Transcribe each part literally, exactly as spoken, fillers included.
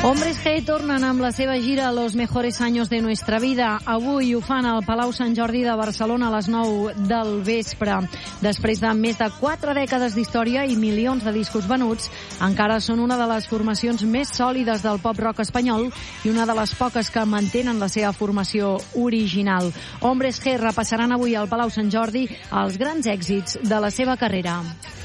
Hombres G tornen amb la seva gira a Los mejores años de nuestra vida. Avui ho fan al Palau Sant Jordi de Barcelona a les nou del vespre. Després de més de quatre dècades d'història i milions de discos venuts, encara són una de les formacions més sòlides del pop-rock espanyol i una de les poques que mantenen la seva formació original. Hombres G repassaran avui al Palau Sant Jordi els grans èxits de la seva carrera.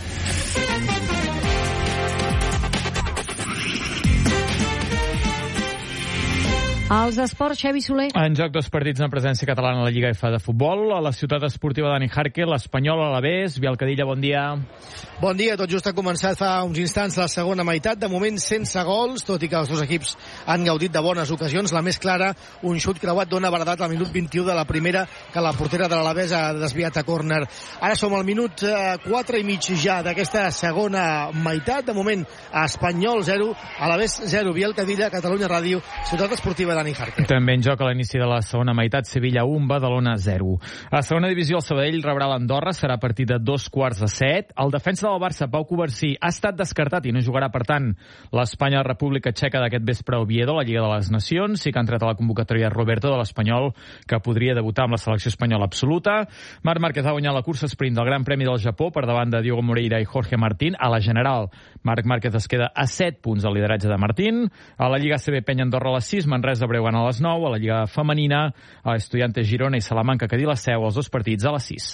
Els esports, Xavi Soler. En joc, dos partits en presència catalana a la Lliga F de futbol. A la ciutat esportiva Dani Jarque, l'Espanyol a l'Alavés. Biel Cadilla, bon dia. Bon dia, tot just ha començat fa uns instants la segona meitat, de moment sense gols, tot i que els dos equips han gaudit de bones ocasions. La més clara, un xut creuat d'Ona Baradat al minut vint-i-u de la primera, que la portera de l'Alavés ha desviat a córner. Ara som al minut quatre i mig ja d'aquesta segona meitat. De moment, Espanyol zero, Alavés zero. Biel Cadilla, Catalunya Ràdio, ciutat esportiva Dani Jarque. També en joc a l'inici de la segona meitat, Sevilla un, Badalona zero. A segona divisió, el Sabadell rebrà l'Andorra, serà a partir de dos quarts de set. El defensa del Barça, Pau Covarsí, ha estat descartat i no jugarà, per tant, l'Espanya República Txeca d'aquest vespre a Oviedo, la Lliga de les Nacions. Sí que ha entrat a la convocatòria Roberto de l'Espanyol, que podria debutar amb la selecció espanyola absoluta. Marc Márquez ha guanyat la cursa sprint del Gran Premi del Japó per davant de Diogo Moreira i Jorge Martín. A la general, Marc Márquez es queda a set punts del lideratge de Martín. A la Lliga A C B, Penya Andorra a les sis, Manresa Breugan a les nou. A la Lliga Femenina, a Estudiantes Girona i Salamanca Cadí la Seu, els dos partits a les sis.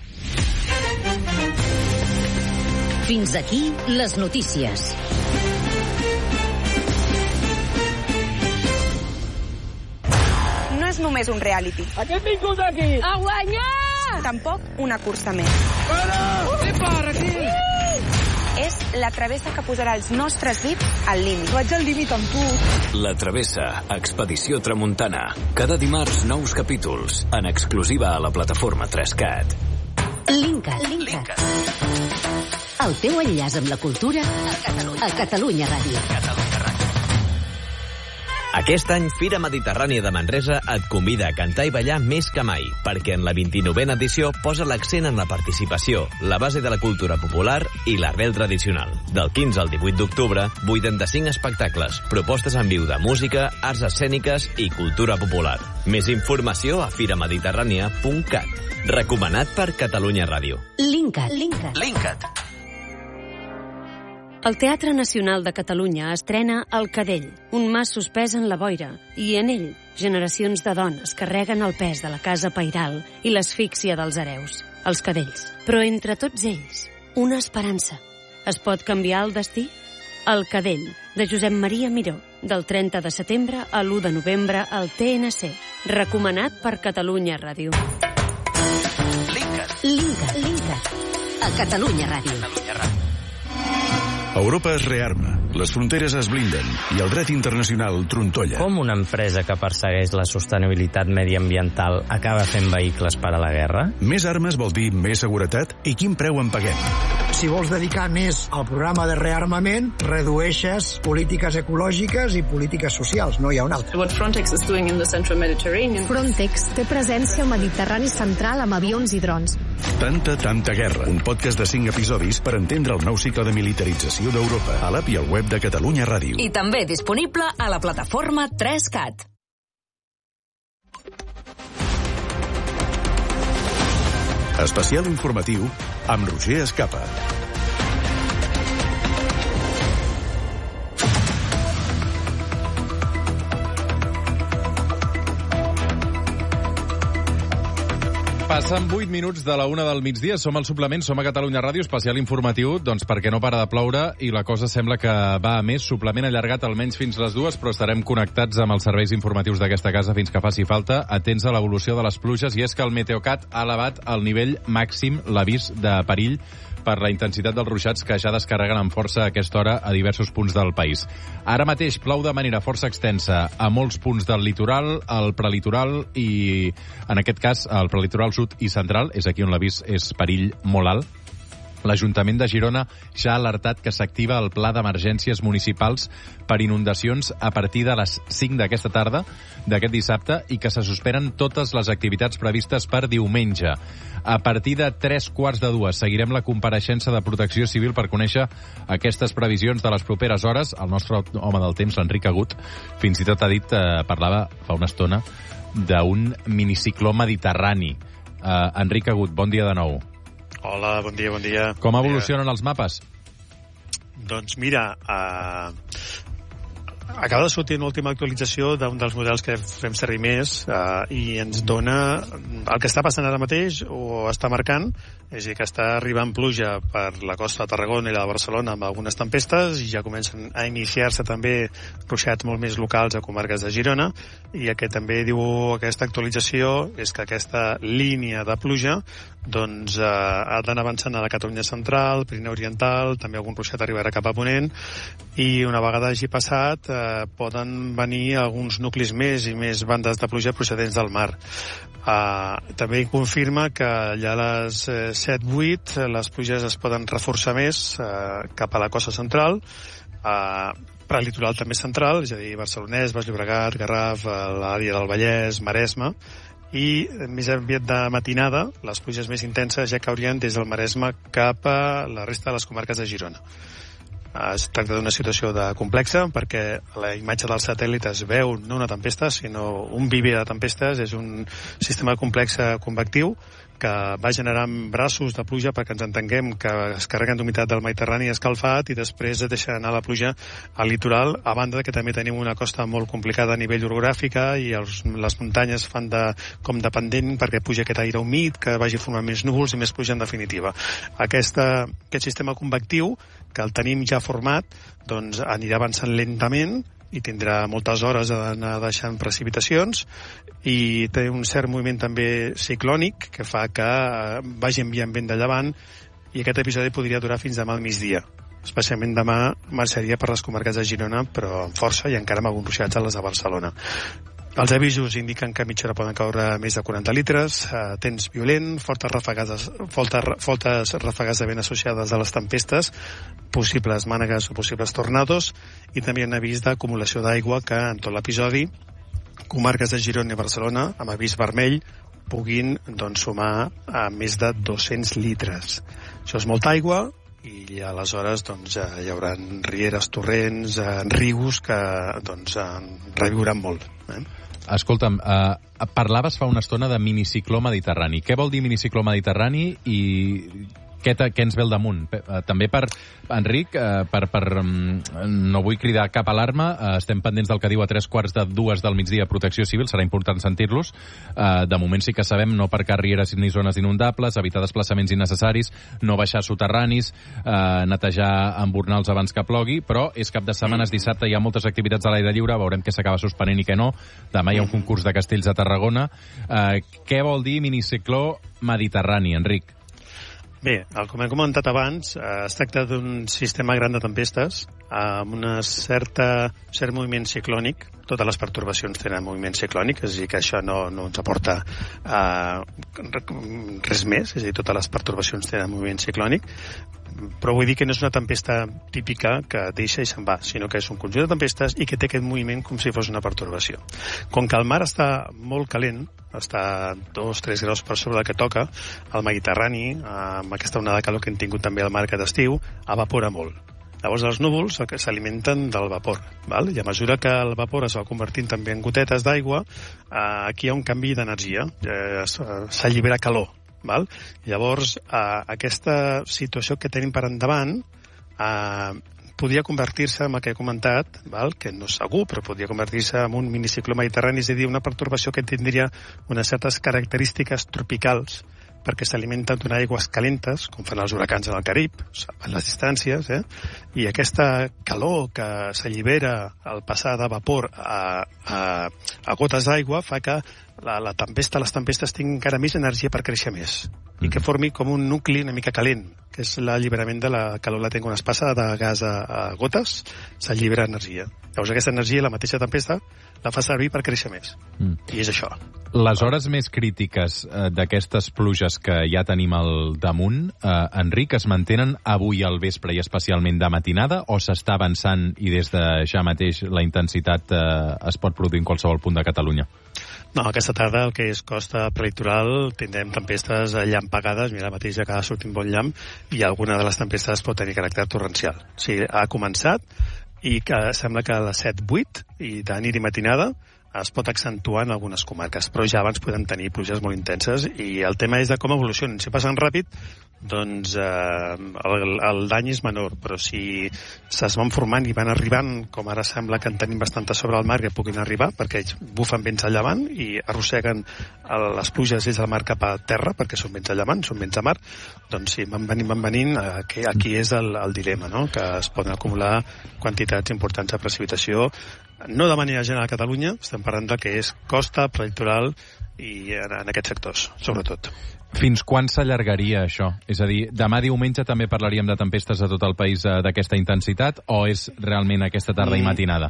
Fins aquí les notícies. No és només un reality. A què hem vingut aquí? A guanyar! Tampoc una cursa més. Para! Epa, requí! És la travessa que posarà els nostres dits al límit. Vaig al límit amb tu. La Travessa, Expedició Tramuntana. Cada dimarts, nous capítols. En exclusiva a la plataforma trescat. Linkat. Linkat. El teu enllaç amb la cultura a Catalunya, a Catalunya Ràdio. Catalunya Ràdio. Aquest any, Fira Mediterrània de Manresa et convida a cantar i ballar més que mai, perquè en la vint-i-novena edició posa l'accent en la participació, la base de la cultura popular i l'arrel tradicional. Del quinze al divuit d'octubre, vuitanta-cinc espectacles, propostes en viu de música, arts escèniques i cultura popular. Més informació a firamediterrània punt cat. Recomanat per Catalunya Ràdio. Linkat. Linkat. Linkat. El Teatre Nacional de Catalunya estrena El Cadell, un mas suspès en la boira, i en ell, generacions de dones carreguen el pes de la casa pairal i l'asfíxia dels hereus, els cadells. Però entre tots ells, una esperança. Es pot canviar el destí? El Cadell, de Josep Maria Miró, del trenta de setembre a l'u de novembre al T N C. Recomanat per Catalunya Ràdio. Linkat. Linkat. Linkat. A Catalunya Ràdio. Catalunya Ràdio. Europa es rearma, les fronteres es blinden i el dret internacional trontolla. Com una empresa que persegueix la sostenibilitat mediambiental acaba fent vehicles per a la guerra? Més armes vol dir més seguretat i quin preu en paguem? Si vols dedicar més al programa de rearmament, redueixes polítiques ecològiques i polítiques socials, no hi ha un altre. What Frontex is doing in the Central Mediterranean. Frontex té presència al Mediterrani central amb avions i drons. Tanta, tanta guerra. Un podcast de cinc episodis per entendre el nou cicle de militarització d'Europa a l'app i al web de Catalunya Ràdio. I també disponible a la plataforma trescat. Especial informatiu amb Roger Escapa. Passen vuit minuts de la una del migdia, som al suplement, som a Catalunya Ràdio, especial informatiu, doncs perquè no para de ploure i la cosa sembla que va a més, suplement allargat almenys fins les dues, però estarem connectats amb els serveis informatius d'aquesta casa fins que faci falta, atents a l'evolució de les pluges, i és que el Meteocat ha elevat el nivell màxim, l'avís de perill, per la intensitat dels ruixats que ja descarreguen amb força a aquesta hora a diversos punts del país. Ara mateix plou de manera força extensa a molts punts del litoral, al prelitoral i, en aquest cas, al prelitoral sud i central, és aquí on l'avís és perill molt alt. L'Ajuntament de Girona ja ha alertat que s'activa el pla d'emergències municipals per inundacions a partir de les cinc d'aquesta tarda d'aquest dissabte i que se suspenen totes les activitats previstes per diumenge. A partir de tres quarts de dues seguirem la compareixença de Protecció Civil per conèixer aquestes previsions de les properes hores. El nostre home del temps, l'Enric Agut, fins i tot ha dit, eh, parlava fa una estona, d'un minicicló mediterrani. Eh, Enric Agut, bon dia de nou. Hola, bon dia, bon dia. Com evolucionen els mapes? Doncs mira, eh, acaba de sortir una última actualització d'un dels models que fem servir més eh, i ens dona el que està passant ara mateix o està marcant, és a dir, que està arribant pluja per la costa de Tarragona i la de Barcelona amb algunes tempestes i ja comencen a iniciar-se també ruixats molt més locals a comarques de Girona, i el que també diu aquesta actualització és que aquesta línia de pluja doncs eh, ha d'anar avançant a la Catalunya central, Pirineu oriental, també algun ruixat arribarà cap a Ponent, i una vegada hagi passat eh, poden venir alguns nuclis més i més bandes de pluja procedents del mar. Eh, també confirma que ja a les eh, set vuit les pluges es poden reforçar més eh, cap a la costa central, eh, per al litoral també central, és a dir, Barcelonès, Baix Llobregat, Garraf, l'àrea del Vallès, Maresme, i més aviat de matinada les pluges més intenses ja caurien des del Maresme cap a la resta de les comarques de Girona. Es tracta d'una situació de complexa perquè la imatge del satèl·lit es veu no una tempesta, sinó un viver de tempestes. És un sistema complex convectiu que va generant braços de pluja, perquè ens entenguem, que es carreguen d'humitat del Mediterrani escalfat i després es deixa anar la pluja al litoral, a banda que també tenim una costa molt complicada a nivell orogràfica i els, les muntanyes fan de, com de pendent perquè puja aquest aire humit que vagi formant més núvols i més pluja en definitiva. Aquesta, aquest sistema convectiu, que el tenim ja format, doncs anirà avançant lentament i tindrà moltes hores d'anar deixant precipitacions, i té un cert moviment també ciclònic que fa que vagi enviant vent de llevant, i aquest episodi podria durar fins demà al migdia. Especialment demà marxaria per les comarques de Girona, però amb força i encara amb alguns ruixats a les de Barcelona. Els avisos indiquen que a mitja hora poden caure més de quaranta litres, eh, temps violent, fortes rafegades, fortes, fortes rafegades de vent associades a les tempestes, possibles mànegues o possibles tornados, i també hi ha un avís d'acumulació d'aigua que en tot l'episodi comarques de Girona i Barcelona, amb avís vermell, puguin doncs, sumar a més de dos-cents litres. Això és molta aigua, i aleshores doncs, hi haurà rieres, torrents, rius que doncs, reviuran molt. Eh? Escolta'm, eh, parlaves fa una estona de minicicló mediterrani. Què vol dir minicicló mediterrani i què, què ens ve al damunt? També per, Enric, per, per, no vull cridar cap alarma, estem pendents del que diu a tres quarts de dues del migdia Protecció Civil, serà important sentir-los. De moment sí que sabem no aparcar rieres ni zones inundables, evitar desplaçaments innecessaris, no baixar soterranis, netejar embornals abans que plogui, però és cap de setmana, és dissabte, hi ha moltes activitats a l'aire lliure, veurem què s'acaba suspenent i què no. Demà hi ha un concurs de castells a Tarragona. Què vol dir minicicló mediterrani, Enric? Bé, com hem comentat abans, es tracta d'un sistema gran de tempestes amb una certa, cert moviment ciclònic. Totes les pertorbacions tenen moviment ciclònic, és a dir, que això no, no ens aporta uh, res més, és a dir, totes les pertorbacions tenen moviment ciclònic, però vull dir que no és una tempesta típica que deixa i se'n va, sinó que és un conjunt de tempestes i que té aquest moviment com si fos una pertorbació. Com que el mar està molt calent, està dos tres graus per sobre del que toca, el Mediterrani, amb aquesta onada de calor que hem tingut també al mar aquest estiu, evapora molt. Llavors els núvols s'alimenten del vapor, val? I a mesura que el vapor es va convertint també en gotetes d'aigua, eh, aquí hi ha un canvi d'energia, eh, s'allibera calor. Val? Llavors, eh, aquesta situació que tenim per endavant eh, podria convertir-se en el que he comentat, val? Que no és segur, però podria convertir-se en un minicicló mediterrani, és a dir, una pertorbació que tindria unes certes característiques tropicals, perquè s'alimenten d'aigües calentes, com fan els huracans en el Carib, a les distàncies, eh? I aquesta calor que s'allibera al passar de vapor a, a, a gotes d'aigua fa que la, la tempesta, les tempestes tinguin encara més energia per créixer més i que formi com un nucli una mica calent, que és l'alliberament de la calor latent. Quan es passa de gas a, a gotes, s'allibera energia. Llavors aquesta energia, la mateixa tempesta, la fa servir per créixer més. Mm. I és això. Les hores més crítiques eh, d'aquestes pluges que ja tenim al damunt, eh, Enric, es mantenen avui al vespre i especialment de matinada, o s'està avançant i des de ja mateix la intensitat eh, es pot produir en qualsevol punt de Catalunya? No, aquesta tarda el que és costa prelitoral tindrem tempestes llampegades, mira, mateix acaba sortint bon llamp, i alguna de les tempestes pot tenir caràcter torrencial. O sigui, ha començat i que sembla que a les set vuit i de nit i matinada es pot accentuar en algunes comarques, però ja abans podem tenir pluges molt intenses i el tema és de com evolucionen. Si passen ràpid, doncs eh, el, el dany és menor, però si es van formant i van arribant, com ara sembla que en tenim bastantes sobre el mar que puguin arribar, perquè ells bufen vents a llevant i arrosseguen el, les pluges des del mar cap a terra, perquè són vents a llevant, són vents a mar, doncs sí, van venint, van venint, aquí, aquí és el, el dilema, no? Que es poden acumular quantitats importants de precipitació, no de manera general a Catalunya, estem parlant del que és costa, prelitoral i en, en aquests sectors, sobretot. Fins quan s'allargaria això? És a dir, demà diumenge també parlaríem de tempestes a tot el país eh, d'aquesta intensitat, o és realment aquesta tarda mm. i matinada?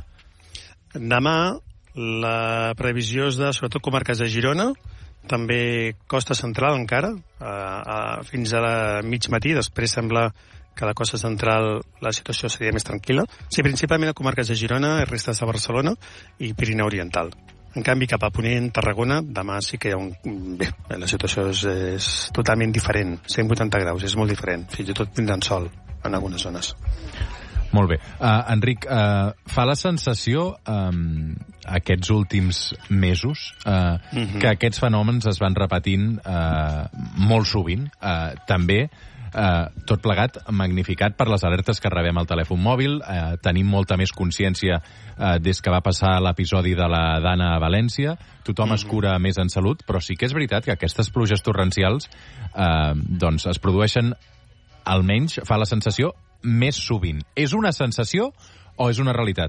Demà la previsió és de, sobretot, comarques de Girona, també costa central encara, a, a, fins a la mig matí, després sembla que a la costa central la situació seria més tranquil·la. Sí, principalment a comarques de Girona, restes de Barcelona i Pirineu Oriental. En canvi, cap a Ponent, Tarragona, demà sí que hi ha un... Bé, la situació és, és totalment diferent, cent vuitanta graus, és molt diferent. Fins i tot tindran sol en algunes zones. Molt bé. Uh, Enric, uh, fa la sensació, um, aquests últims mesos, uh, mm-hmm. que aquests fenòmens es van repetint uh, molt sovint, uh, també Uh, tot plegat magnificat per les alertes que rebem al telèfon mòbil. Uh, tenim molta més consciència uh, des que va passar l'episodi de la Dana a València. Tothom mm-hmm. es cura més en salut, però sí que és veritat que aquestes pluges torrencials uh, doncs es produeixen, almenys fa la sensació, més sovint. És una sensació o és una realitat?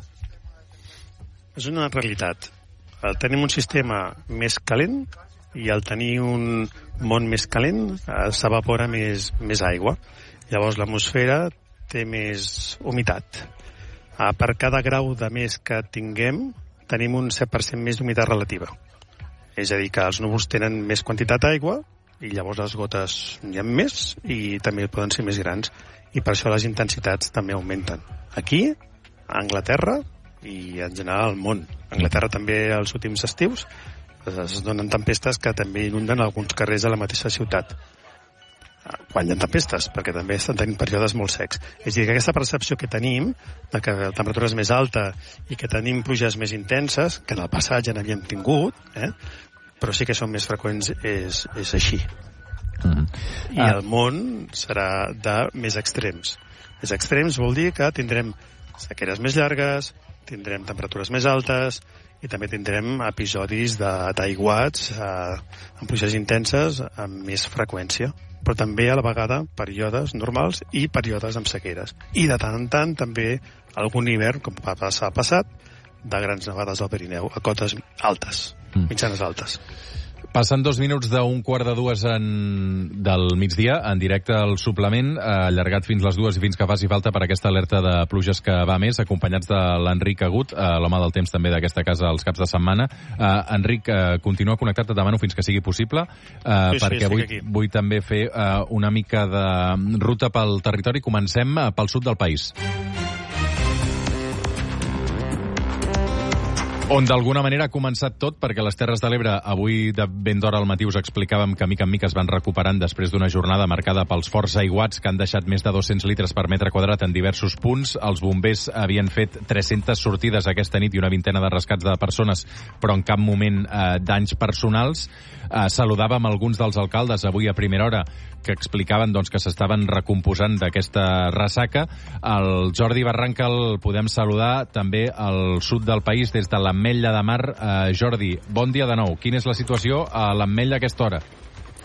És una realitat. Tenim un sistema més calent i al tenir un món més calent eh, s'evapora més, més aigua. Llavors l'atmosfera té més humitat. Eh, per cada grau de més que tinguem, tenim un set per cent més d'humitat relativa. És a dir, que els núvols tenen més quantitat d'aigua i llavors les gotes n'hi ha més i també poden ser més grans. I per això les intensitats també augmenten. Aquí, a Anglaterra i en general al món. A Anglaterra també els últims estius es donen tempestes que també inunden alguns carrers de la mateixa ciutat. Quan hi ha tempestes, perquè també estan tenint períodes molt secs. És a dir, que aquesta percepció que tenim, de que la temperatura és més alta i que tenim pluges més intenses, que en el passat ja n'havíem tingut, eh? però sí que són més freqüents, és, és així. Mm-hmm. I ah. el món serà de més extrems. Més extrems vol dir que tindrem sequeres més llargues, tindrem temperatures més altes, i també tindrem episodis d'aiguats eh, amb pluges intenses amb més freqüència, però també a la vegada períodes normals i períodes amb sequeres. I de tant en tant també algun hivern, com va passar passat, de grans nevades al Pirineu, a cotes altes, mm. mitjanes altes. Passen dos minuts d'un quart de dues en... del migdia, en directe al suplement, allargat fins les dues i fins que faci falta per aquesta alerta de pluges que va més, acompanyats de l'Enric Agut, l'home del temps també d'aquesta casa als caps de setmana. Uh, Enric, uh, continua connectat, et demano fins que sigui possible, uh, sí, perquè sí, vull, vull també fer uh, una mica de ruta pel territori. Comencem uh, pel sud del país. On d'alguna manera ha començat tot, perquè les Terres de l'Ebre avui de ben d'hora al matí us explicàvem que mica en mica es van recuperant després d'una jornada marcada pels forts aiguats que han deixat més de dos-cents litres per metre quadrat en diversos punts. Els bombers havien fet tres-centes sortides aquesta nit i una vintena de rescats de persones, però en cap moment eh, danys personals. Eh, saludàvem alguns dels alcaldes avui a primera hora que explicaven doncs, que s'estaven recomposant d'aquesta ressaca. El Jordi Barranca el podem saludar també al sud del país des de l'Ametlla de Mar. Eh, Jordi, bon dia de nou. Quina és la situació a l'Ametlla a aquesta hora?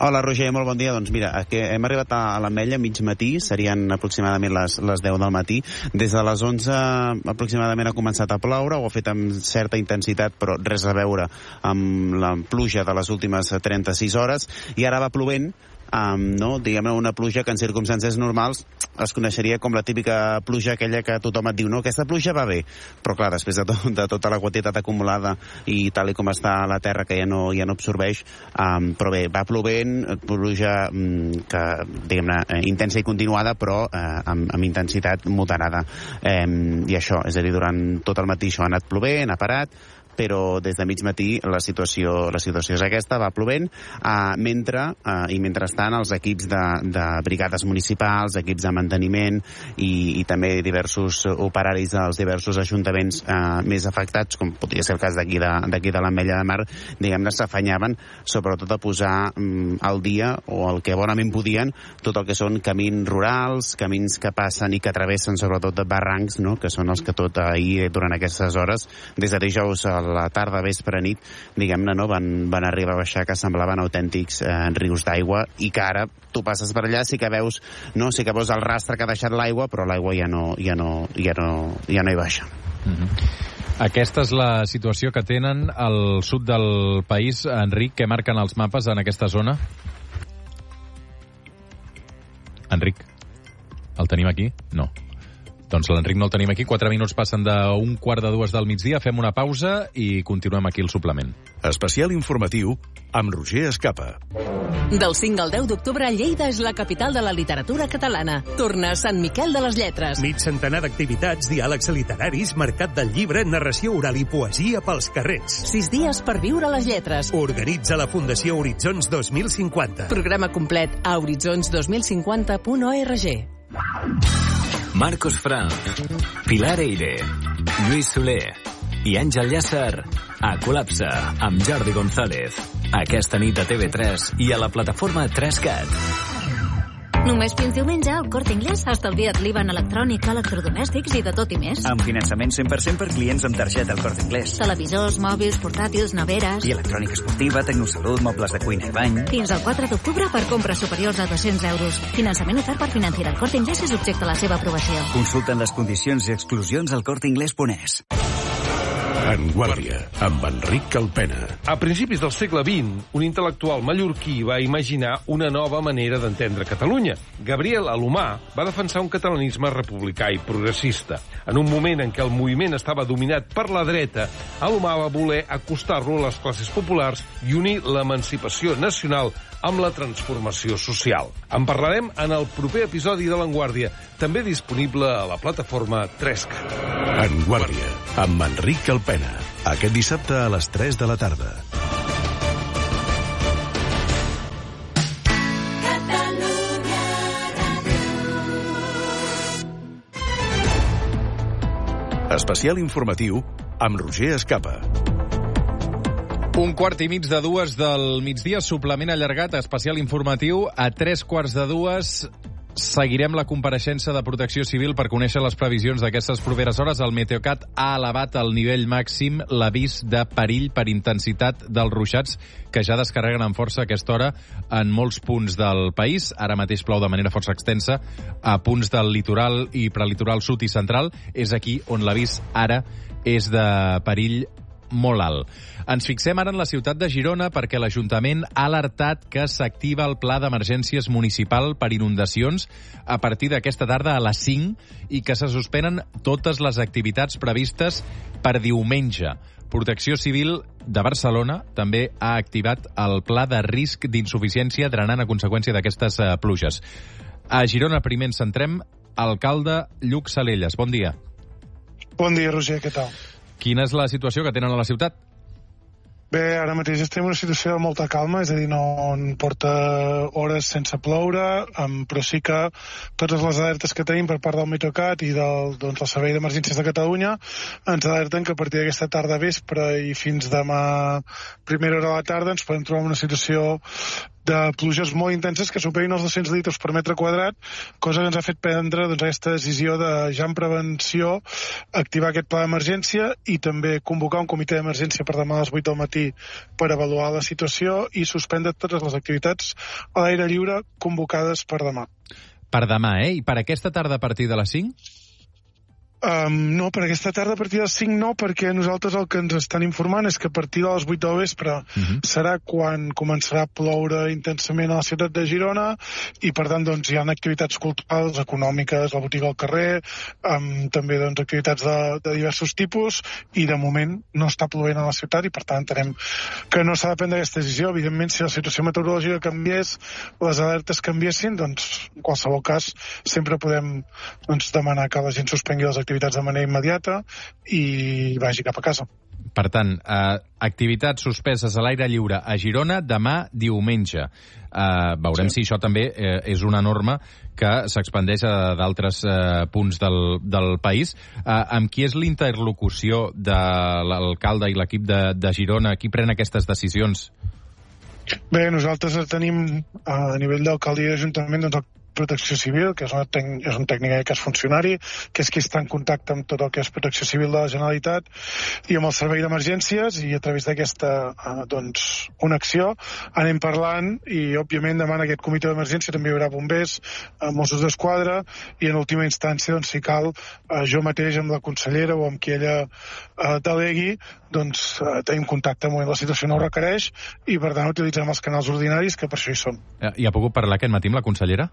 Hola, Roger, molt bon dia. Doncs mira, que hem arribat a l'Ametlla mig matí, serien aproximadament les, les deu del matí. Des de les onze aproximadament ha començat a ploure, ho ha fet amb certa intensitat, però res a veure amb la pluja de les últimes trenta-sis hores, i ara va plovent, Um, no? diguem-ne, una pluja que en circumstàncies normals es coneixeria com la típica pluja aquella que tothom et diu, no, aquesta pluja va bé, però clar, després de, to de tota la quantitat acumulada i tal i com està la terra, que ja no, ja no absorbeix, um, però bé, va plovent, pluja um, que, diguem-ne, intensa i continuada, però uh, amb, amb intensitat moderada, um, i això, és a dir, durant tot el matí això ha anat plovent, ha parat, però des de mig matí la situació, la situació és aquesta, va plovent, uh, mentre, uh, i mentrestant els equips de, de brigades municipals, equips de manteniment i, i també diversos operaris dels diversos ajuntaments uh, més afectats, com podria ser el cas d'aquí de, d'aquí de l'Ametlla de Mar, diguem-ne, s'afanyaven sobretot a posar um, al dia, o el que bonament podien, tot el que són camins rurals, camins que passen i que travessen sobretot barrancs, no?, que són els que tot ahir, durant aquestes hores, des de dijous a la tarda, vespre, nit, diguem-ne, no, van, van arribar a baixar que semblaven autèntics eh, rius d'aigua, i que ara tu passes per allà, sí que veus, no, sí que veus el rastre que ha deixat l'aigua, però l'aigua ja no, ja no, ja no, ja no hi baixa. Mm-hmm. Aquesta és la situació que tenen al sud del país. Enric, què marquen els mapes en aquesta zona? Enric, el tenim aquí? No. Doncs l'Enric no el tenim aquí. Quatre minuts passen d'un quart de dues del migdia. Fem una pausa i continuem aquí el suplement. Especial informatiu amb Roger Escapa. Del cinc al deu d'octubre, Lleida és la capital de la literatura catalana. Torna a Sant Miquel de les Lletres. Mig centenar d'activitats, diàlegs literaris, mercat del llibre, narració oral i poesia pels carrers. Sis dies per viure les lletres. Organitza la Fundació Horitzons dos mil cinquanta. Programa complet a horitzons dos mil cinquanta punt org. Marcos Frank, Pilar Eire, Lluís Soler i Àngel Llàcer a Col·lapse amb Jordi González. Aquesta nit a T V tres i a la plataforma tres cat. Només fins diumenge al Corte Inglés estalvia't l'I V A en electrònic, electrodomèstics i de tot i més. Amb finançament cent per cent per clients amb targeta al Corte Inglés. Televisors, mòbils, portàtils, neveres... I electrònica esportiva, tecnosalut, mobles de cuina i bany... Fins al quatre d'octubre per compres superiors a dos-cents euros. Finançament ofert per Financiera. El Corte Inglés és objecte a la seva aprovació. Consulten les condicions i exclusions al corte inglés punt es. En Guàrdia, amb Enric Calpena. A principis del segle vint, un intel·lectual mallorquí va imaginar una nova manera d'entendre Catalunya. Gabriel Alomar va defensar un catalanisme republicà i progressista. En un moment en què el moviment estava dominat per la dreta, Alomar va voler acostar-lo a les classes populars i unir l'emancipació nacional amb la transformació social. En parlarem en el proper episodi de l'Enguàrdia, també disponible a la plataforma tres cat. En Guàrdia, amb Enric Calpena. Aquest dissabte a les tres de la tarda. Especial informatiu amb Roger Escapa. Un quart i mig de dues del migdia, suplement allargat, especial informatiu. A tres quarts de dues seguirem la compareixença de Protecció Civil per conèixer les previsions d'aquestes properes hores. El Meteocat ha elevat al nivell màxim l'avís de perill per intensitat dels ruixats que ja descarreguen amb força a aquesta hora en molts punts del país. Ara mateix plou de manera força extensa a punts del litoral i prelitoral sud i central. És aquí on l'avís ara és de perill molt alt. Ens fixem ara en la ciutat de Girona perquè l'Ajuntament ha alertat que s'activa el pla d'emergències municipal per inundacions a partir d'aquesta tarda a les cinc i que se suspenen totes les activitats previstes per diumenge. Protecció Civil de Barcelona també ha activat el pla de risc d'insuficiència drenant a conseqüència d'aquestes uh, pluges. A Girona primer ens centrem. Alcalde Lluc Salelles, bon dia. Bon dia, Roger, què tal? Quina és la situació que tenen a la ciutat? Bé, ara mateix estem en una situació de molta calma, és a dir, no en porta hores sense ploure, um, però sí que totes les alertes que tenim per part del Meteocat i del doncs, el Servei d'Emergències de Catalunya ens alerten que a partir d'aquesta tarda vespre i fins demà primera hora de la tarda ens podem trobar en una situació de pluges molt intenses que superin els dos-cents litres per metre quadrat, cosa que ens ha fet prendre doncs, aquesta decisió de ja en prevenció activar aquest pla d'emergència i també convocar un comitè d'emergència per demà a les vuit del matí per avaluar la situació i suspendre totes les activitats a l'aire lliure convocades per demà. Per demà, eh? I per aquesta tarda a partir de les cinc? Um, no, per aquesta tarda a partir de les cinc no, perquè nosaltres el que ens estan informant és que a partir de les vuit del vespre uh-huh. serà quan començarà a ploure intensament a la ciutat de Girona i per tant doncs, hi ha activitats culturals, econòmiques, la botiga al carrer, um, també doncs, activitats de, de diversos tipus i de moment no està plovent a la ciutat i per tant entenem que no s'ha de prendre aquesta decisió. Evidentment, si la situació meteorològica canviés, les alertes canviessin, doncs en qualsevol cas sempre podem doncs, demanar que la gent suspengui les activitats activitats de manera immediata i vagi cap a casa. Per tant, eh, activitats suspeses a l'aire lliure a Girona demà diumenge. Eh, veurem sí. si això també eh, és una norma que s'expandeix a d'altres eh, punts del, del país. Eh, amb qui és l'interlocució de l'alcalde i l'equip de, de Girona? Qui pren aquestes decisions? Bé, nosaltres tenim a nivell d'alcaldia i ajuntament doncs, Protecció Civil, que és, una tec és un tècnic que és funcionari, que és qui està en contacte amb tot el que és Protecció Civil de la Generalitat i amb el Servei d'Emergències i a través d'aquesta eh, doncs, connexió anem parlant i òbviament demà en aquest comitè d'emergència també hi haurà bombers, eh, Mossos d'Esquadra i en última instància doncs, si cal eh, jo mateix amb la consellera o amb qui ella eh, delegui doncs eh, tenim contacte amb la situació no ho requereix i per tant utilitzem els canals ordinaris que per això hi som. I ha pogut parlar aquest matí amb la consellera?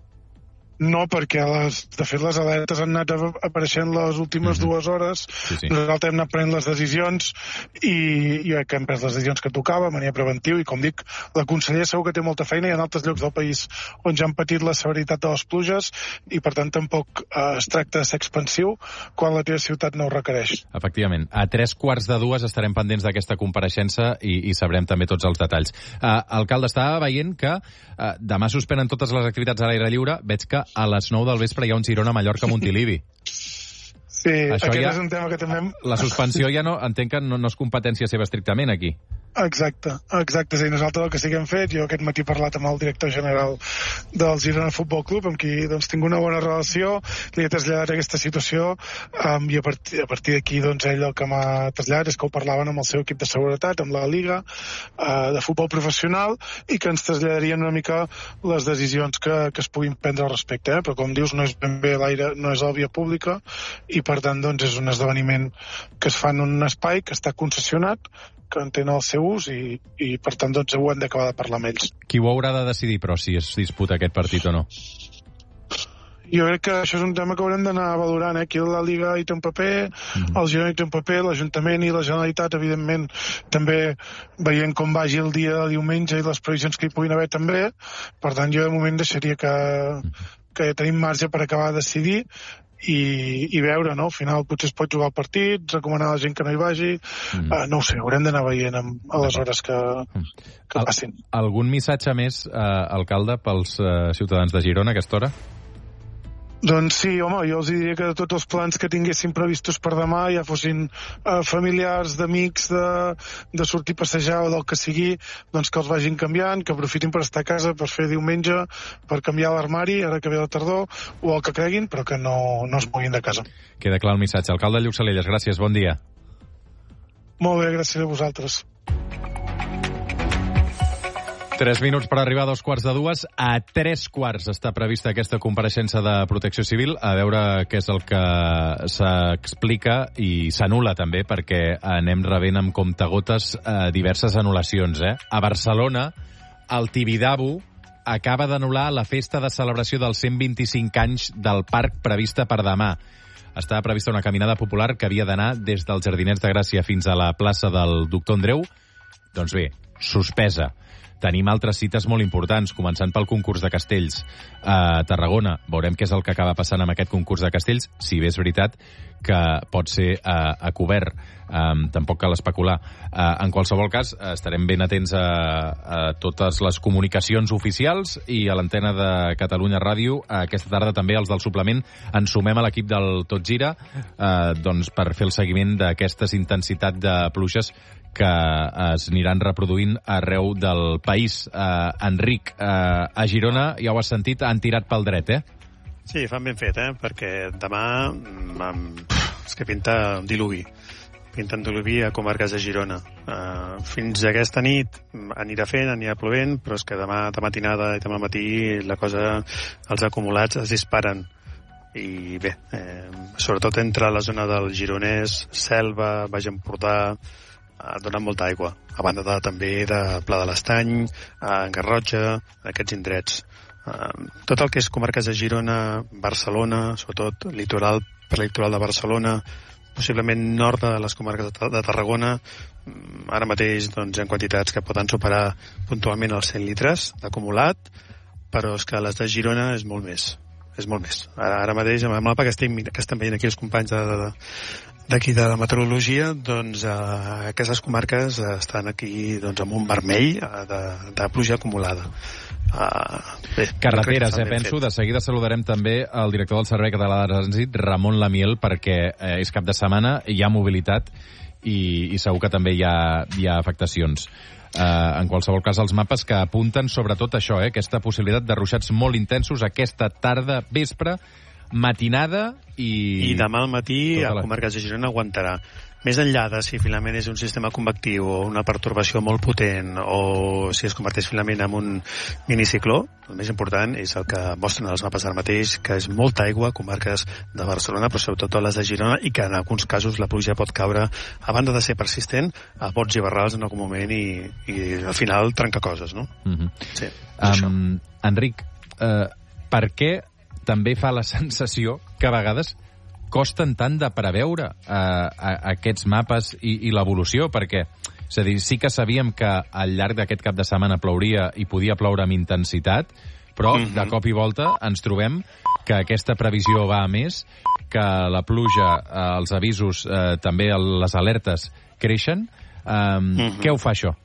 No, perquè les, de fet les alertes han anat apareixent les últimes mm-hmm. dues hores. Sí, sí. Nosaltres hem anat prenent les decisions i, i que hem pres les decisions que tocava, de manera preventiva, i com dic, la consellera segur que té molta feina. Hi ha altres llocs del país on ja han patit la severitat de les pluges i per tant tampoc eh, es tracta de ser expansiu quan la teva ciutat no ho requereix. Efectivament. A tres quarts de dues estarem pendents d'aquesta compareixença i, i sabrem també tots els detalls. Uh, alcalde, estava veient que uh, demà suspenen totes les activitats a l'aire lliure. Veig que a les nou del vespre hi ha un Girona-Mallorca-Montilivi. Sí, això aquest ja, és un tema que també... La suspensió ja no, entenc que no, no és competència seva estrictament aquí. Exacte, exacte. És a dir, nosaltres el que sí que hem fet, jo aquest matí he parlat amb el director general del Girona Futbol Club, amb qui doncs, tinc una bona relació, li he traslladat aquesta situació um, i a partir, a partir d'aquí doncs, ell el que m'ha traslladat és que ho parlaven amb el seu equip de seguretat, amb la Liga uh, de futbol professional i que ens traslladarien una mica les decisions que, que es puguin prendre al respecte, eh? Però com dius no és ben bé l'aire, no és la via pública i per tant doncs, és un esdeveniment que es fa en un espai que està concessionat, que entén el seu ús i, i per tant doncs, ho hem d'acabar de parlar amb ells. Qui ho haurà de decidir, però, si es disputa aquest partit o no? Jo crec que això és un tema que haurem d'anar valorant. Eh? Aquí la Liga hi té un paper, mm-hmm. el Girona hi té un paper, l'Ajuntament i la Generalitat, evidentment, també veient com vagi el dia de diumenge i les previsions que hi puguin haver també. Per tant, jo de moment deixaria que, que tenim marge per acabar de decidir i, i veure, no? Al final potser es pot jugar el partit, recomanar a la gent que no hi vagi, mm. uh, no ho sé, haurem d'anar veient amb, a les hores que, que passin. Algun missatge més, eh, alcalde, pels eh, ciutadans de Girona a aquesta hora? Doncs sí, home, jo els diria que tots els plans que tinguessin previstos per demà, ja fossin eh, familiars, d'amics, de, de sortir a passejar o del que sigui, doncs que els vagin canviant, que aprofitin per estar a casa, per fer diumenge, per canviar l'armari, ara que ve la tardor, o el que creguin, però que no, no es moguin de casa. Queda clar el missatge. Alcalde Lluc Salelles, gràcies, bon dia. Molt bé, gràcies a vosaltres. Tres minuts per arribar a dos quarts de dues. A tres quarts està prevista aquesta compareixença de Protecció Civil, a veure què és el que s'explica i s'anul·la també, perquè anem rebent amb comptagotes eh, diverses anul·lacions. Eh? A Barcelona, el Tibidabo acaba d'anul·lar la festa de celebració dels cent vint-i-cinc anys del parc prevista per demà. Estava prevista una caminada popular que havia d'anar des dels Jardinets de Gràcia fins a la plaça del Doctor Andreu. Doncs bé, suspesa. Tenim altres cites molt importants, començant pel concurs de castells a Tarragona. Veurem què és el que acaba passant amb aquest concurs de castells, si bé és veritat que pot ser a, a cobert. Um, tampoc cal especular. Uh, en qualsevol cas, estarem ben atents a, a totes les comunicacions oficials i a l'antena de Catalunya Ràdio. Aquesta tarda també els del suplement ens sumem a l'equip del Tot Gira uh, doncs per fer el seguiment d'aquestes intensitat de pluges que es aniran reproduint arreu del país. País, eh, Enric, eh, a Girona, ja ho has sentit, han tirat pel dret, eh? Sí, fan ben fet, eh? Perquè demà mm, és que pinta un diluvi. Pinta un diluvi a comarques de Girona. Uh, fins aquesta nit anirà fent, anirà plovent, però és que demà de matinada i demà al matí la cosa, els acumulats es disparen. I bé, eh, sobretot entre la zona del Gironès, Selva, Baix Empordà, eh, donen molta aigua. A banda de, també de Pla de l'Estany, a Garrotxa, aquests indrets. Uh, tot el que és comarques de Girona, Barcelona, sobretot litoral, per litoral de Barcelona, possiblement nord de les comarques de Tarragona, ara mateix doncs, hi ha quantitats que poden superar puntualment els cent litres d'acumulat, però és que les de Girona és molt més. És molt més. Ara, ara mateix, amb el mapa que estem, que estem veient aquí els companys de, de, d'aquí de la meteorologia, doncs eh, aquestes comarques estan aquí doncs, amb un vermell de, de pluja acumulada. Uh, bé, Carreteres, eh, penso. De seguida saludarem també el director del Servei Català de Trànsit, Ramon Lamiel, perquè eh, és cap de setmana, hi ha mobilitat i, i segur que també hi ha, hi ha afectacions. Uh, en qualsevol cas, els mapes que apunten sobretot això, eh, aquesta possibilitat de ruixats molt intensos aquesta tarda, vespre, matinada i... I demà al matí a la... comarques de Girona aguantarà. Més enllà de si finalment és un sistema convectiu o una pertorbació molt potent o si es converteix finalment en un minicicló, el més important és el que mostren els mapes ara mateix, que és molta aigua a comarques de Barcelona, però sobretot a les de Girona, i que en alguns casos la pluja pot caure, a banda de ser persistent, a bots i barrals en algun moment i, i al final trenca coses, no? Mm-hmm. Sí, um, Enric, uh, per què també fa la sensació que a vegades costen tant de preveure eh, aquests mapes i, i l'evolució, perquè és a dir, sí que sabíem que al llarg d'aquest cap de setmana plouria i podia ploure amb intensitat, però mm-hmm. de cop i volta ens trobem que aquesta previsió va a més, que la pluja, eh, els avisos, eh, també les alertes creixen. Eh, mm-hmm. Què ho fa això?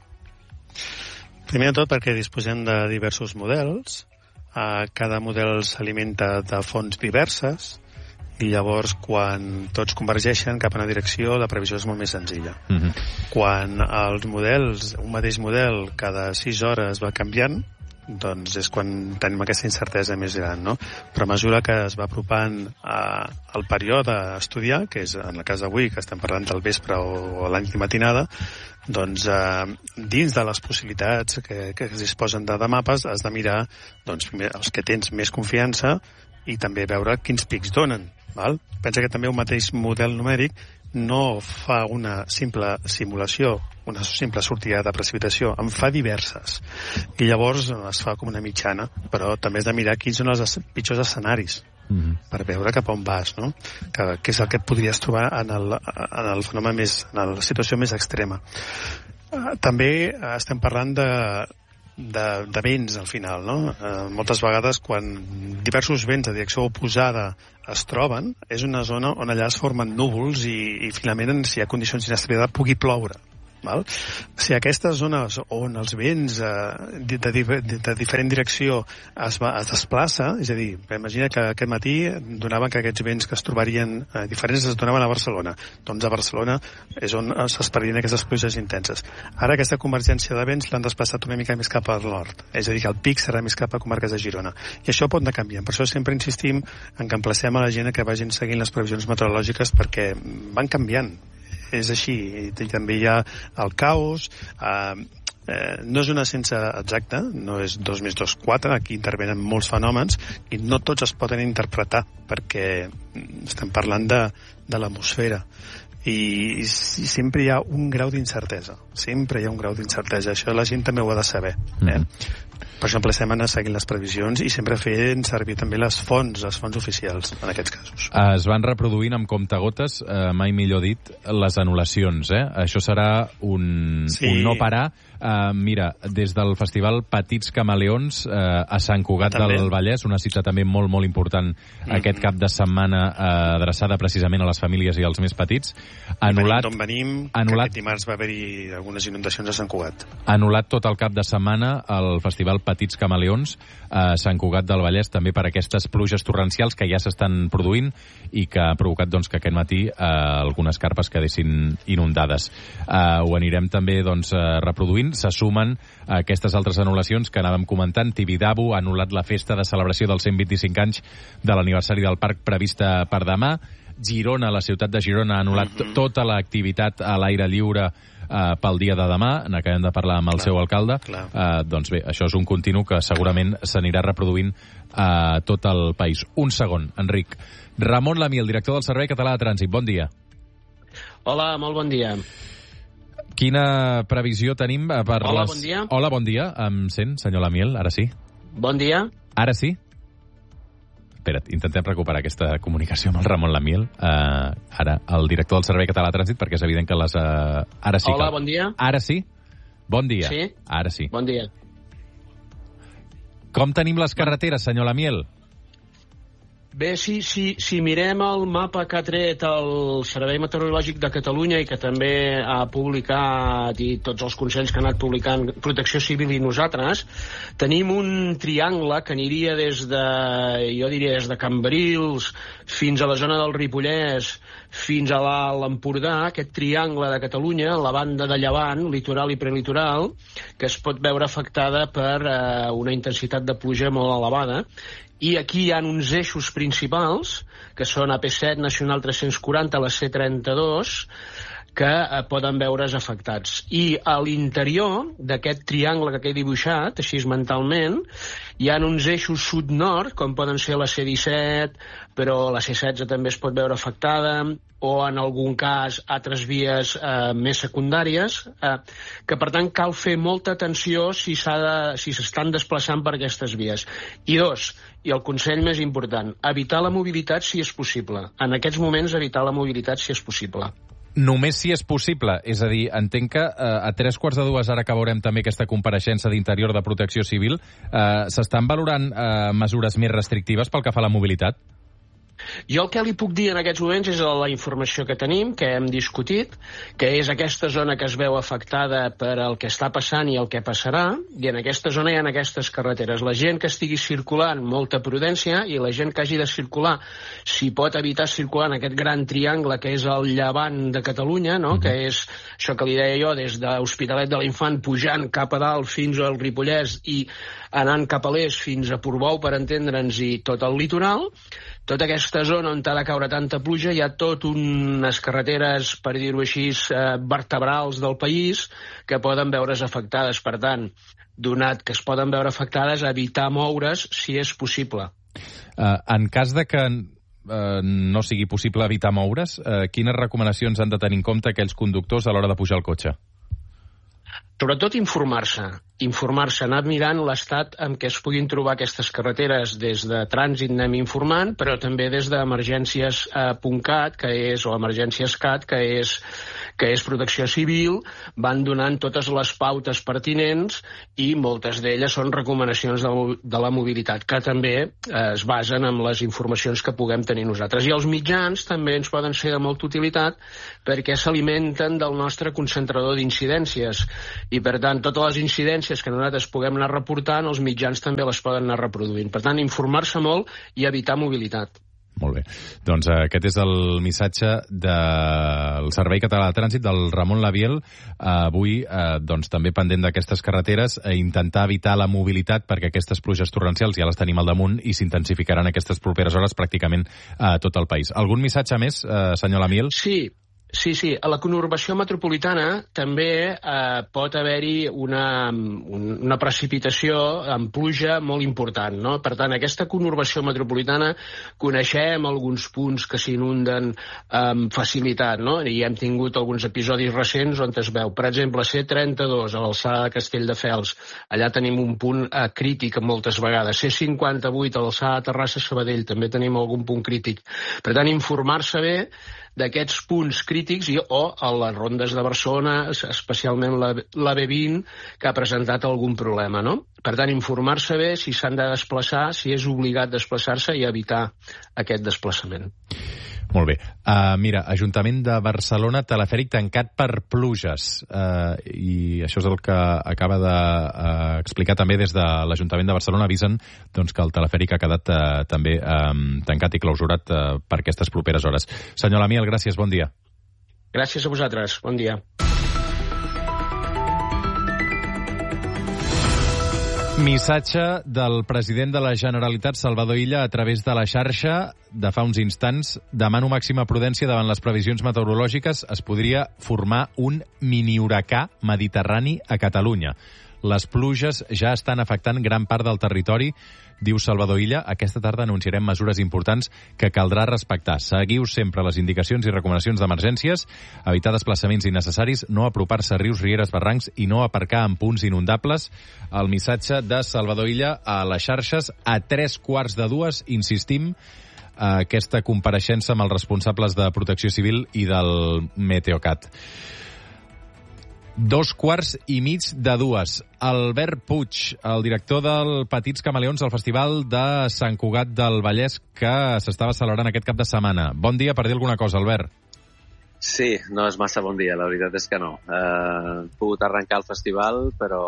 Primer de tot perquè disposem de diversos models, eh, cada model s'alimenta de fonts diverses, i llavors quan tots convergeixen cap a una direcció la previsió és molt més senzilla. Mm-hmm. Quan els models, un mateix model cada sis hores va canviant, doncs és quan tenim aquesta incertesa més gran, no? Però a mesura que es va apropant a, al període a estudiar, que és en el cas d'avui, que estem parlant del vespre o, o l'any matinada, doncs eh, dins de les possibilitats que, que es disposen de, de mapes has de mirar doncs, primer, els que tens més confiança i també veure quins pics donen. Val? Pensa que també un mateix model numèric no fa una simple simulació, una simple sortida de precipitació, en fa diverses. I llavors es fa com una mitjana, però també has de mirar quins són els pitjors escenaris mm-hmm. per veure cap on vas, no? Que, que és el que et podries trobar en el, en el fenomen més, en la situació més extrema. També estem parlant de De, de vents al final, no? Eh, moltes vegades quan diversos vents de direcció oposada es troben, és una zona on allà es formen núvols i, i finalment si hi ha condicions d'inestabilitat pugui ploure. Val? Si aquestes zones on els vents eh, de, de, de, de diferent direcció es, va, es desplaça, és a dir, imagina que aquest matí donaven que aquests vents que es trobarien eh, diferents es donaven a Barcelona, doncs a Barcelona és on s'esperien aquestes pluges intenses. Ara aquesta convergència de vents l'han desplaçat una mica més cap al nord, és a dir, que el pic serà més cap a comarques de Girona, i això pot anar canviant. Per això sempre insistim en que emplacem a la gent que vagin seguint les previsions meteorològiques perquè van canviant. És així, i també hi ha el caos, eh, eh, no és una ciència exacta, no és dos més dos, quatre, aquí intervenen molts fenòmens i no tots es poden interpretar perquè estem parlant de, de l'atmosfera i, i sempre hi ha un grau d'incertesa, sempre hi ha un grau d'incertesa, això la gent també ho ha de saber, eh? Mm. Per això emplacem a anar seguint les previsions i sempre fent servir també les fonts, les fonts oficials, en aquests casos. Es van reproduint amb comptagotes, eh, mai millor dit, les anul·lacions, eh? Això serà un, sí. un no parar. Uh, mira, des del festival Petits Camaleons uh, a Sant Cugat també. Del Vallès, una cita també molt, molt important mm-hmm. aquest cap de setmana uh, adreçada precisament a les famílies i als més petits. Anul·lat, d'on venim, anul·lat, que aquest dimarts va haver-hi algunes inundacions a Sant Cugat. Anul·lat tot el cap de setmana el festival petits camaleons a Sant Cugat del Vallès, també per aquestes pluges torrencials que ja s'estan produint i que ha provocat doncs, que aquest matí eh, algunes carpes quedessin inundades. Eh, ho anirem també doncs, eh, reproduint. Se sumen a aquestes altres anul·lacions que anàvem comentant. Tibidabo ha anul·lat la festa de celebració dels cent vint-i-cinc anys de l'aniversari del parc prevista per demà. Girona, la ciutat de Girona, ha anul·lat mm -hmm. tota l'activitat a l'aire lliure Uh, pel dia de demà, n'acabem de parlar amb el clar, seu alcalde, uh, doncs bé, això és un continu que segurament s'anirà reproduint a uh, tot el país. Un segon, Enric. Ramon Lamy, el director del Servei Català de Trànsit, bon dia. Hola, molt bon dia. Quina previsió tenim per Hola, les... bon dia. Hola, bon dia. Em sent, senyor Lamiel? Ara sí. Bon dia. Ara sí? Espera't, intentem recuperar aquesta comunicació amb el Ramon Lamiel. Uh, ara, el director del Servei Català de Trànsit, perquè és evident que les... Uh, ara sí Hola, que... bon dia. Ara sí? Bon dia. Sí? Ara sí. Bon dia. Com tenim les carreteres, senyor Lamiel? Bé, si, si, si mirem el mapa que ha tret el Servei Meteorològic de Catalunya i que també ha publicat, i tots els consells que ha anat publicant Protecció Civil i nosaltres, tenim un triangle que aniria des de, jo diria, des de Cambrils fins a la zona del Ripollès, fins a l'Empordà, aquest triangle de Catalunya, la banda de llevant, litoral i prelitoral, que es pot veure afectada per eh, una intensitat de pluja molt elevada. I aquí hi ha uns eixos principals, que són A P set, Nacional tres-cents quaranta, la C trenta-dos, que eh, poden veure's afectats. I a l'interior d'aquest triangle que he dibuixat, així mentalment, hi ha uns eixos sud-nord, com poden ser la C disset, però la C setze també es pot veure afectada, o en algun cas altres vies eh, més secundàries, eh, que per tant cal fer molta atenció si s'ha de, si s'estan desplaçant per aquestes vies. I dos, i el consell més important, evitar la mobilitat si és possible. En aquests moments, evitar la mobilitat si és possible. Només si és possible. És a dir, entenc que eh, a tres quarts de dues, ara que veurem també aquesta compareixença d'Interior de Protecció Civil, eh, s'estan valorant eh, mesures més restrictives pel que fa a la mobilitat? Jo el que li puc dir en aquests moments és la informació que tenim, que hem discutit, que és aquesta zona que es veu afectada per el que està passant i el que passarà, i en aquesta zona hi ha aquestes carreteres. La gent que estigui circulant, molta prudència, i la gent que hagi de circular, si pot evitar circular en aquest gran triangle que és el llevant de Catalunya, no? Que és això que li deia jo, des de l'Hospitalet de l'Infant pujant cap a dalt fins al Ripollès i anant cap a l'est fins a Portbou, per entendre'ns, i tot el litoral. Tota aquesta zona on ha de caure tanta pluja hi ha tot unes carreteres, per dir-ho així, eh, vertebrals del país que poden veure's afectades. Per tant, donat que es poden veure afectades, evitar moure's si és possible. Uh, en cas de que uh, no sigui possible evitar moure's, uh, quines recomanacions han de tenir en compte aquells conductors a l'hora de pujar al cotxe? Sobretot informar-se, informar-se, anar mirant l'estat en què es puguin trobar aquestes carreteres. Des de trànsit anem informant, però també des d'emergències eh, .cat, que és, o emergències cat, que és, que és Protecció Civil, van donant totes les pautes pertinents i moltes d'elles són recomanacions de, de la mobilitat, que també eh, es basen en les informacions que puguem tenir nosaltres. I els mitjans també ens poden ser de molta utilitat perquè s'alimenten del nostre concentrador d'incidències. I, per tant, totes les incidències que nosaltres puguem anar reportant, els mitjans també les poden anar reproduint. Per tant, informar-se molt i evitar mobilitat. Molt bé. Doncs eh, aquest és el missatge del Servei Català de Trànsit, del Ramon Lamiel. Eh, avui, eh, doncs, també pendent d'aquestes carreteres, eh, intentar evitar la mobilitat perquè aquestes pluges torrencials ja les tenim al damunt i s'intensificaran aquestes properes hores pràcticament a tot el país. Algun missatge més, eh, senyor Lamiel? Sí. Sí, sí. A la conurbació metropolitana també eh, pot haver-hi una, una precipitació amb pluja molt important, no? Per tant, aquesta conurbació metropolitana coneixem alguns punts que s'inunden amb facilitat, no? I hem tingut alguns episodis recents on es veu. Per exemple, C trenta-dos, a l'alçada de Castelldefels. Allà tenim un punt eh, crític moltes vegades. C cinquanta-vuit, a l'alçada de Terrassa-Sabadell, també tenim algun punt crític. Per tant, informar-se bé d'aquests punts crítics i, o a les rondes de Barcelona, especialment la, la B vint, que ha presentat algun problema, no? Per tant, informar-se bé si s'han de desplaçar, si és obligat desplaçar-se i evitar aquest desplaçament. Molt bé. Uh, mira, Ajuntament de Barcelona, telefèric tancat per pluges. Uh, I això és el que acaba d'explicar uh, també des de l'Ajuntament de Barcelona. Avisen doncs, que el telefèric ha quedat uh, també um, tancat i clausurat uh, per aquestes properes hores. Senyor Lamiel, gràcies, bon dia. Gràcies a vosaltres, bon dia. Missatge del president de la Generalitat, Salvador Illa, a través de la xarxa de fa uns instants. Demano màxima prudència davant les previsions meteorològiques. Es podria formar un mini-huracà mediterrani a Catalunya. Les pluges ja estan afectant gran part del territori, diu Salvador Illa. Aquesta tarda anunciarem mesures importants que caldrà respectar. Seguiu sempre les indicacions i recomanacions d'emergències, evitar desplaçaments innecessaris, no apropar-se a rius, rieres, barrancs i no aparcar en punts inundables. El missatge de Salvador Illa a les xarxes a tres quarts de dues, insistim, aquesta compareixença amb els responsables de Protecció Civil i del Meteocat. Dos quarts i mig de dues. Albert Puig, el director del Petits Camaleons, del Festival de Sant Cugat del Vallès, que s'estava celebrant aquest cap de setmana. Bon dia, per dir alguna cosa, Albert. Sí, no és massa bon dia, la veritat és que no. Eh, hem pogut arrencar el festival, però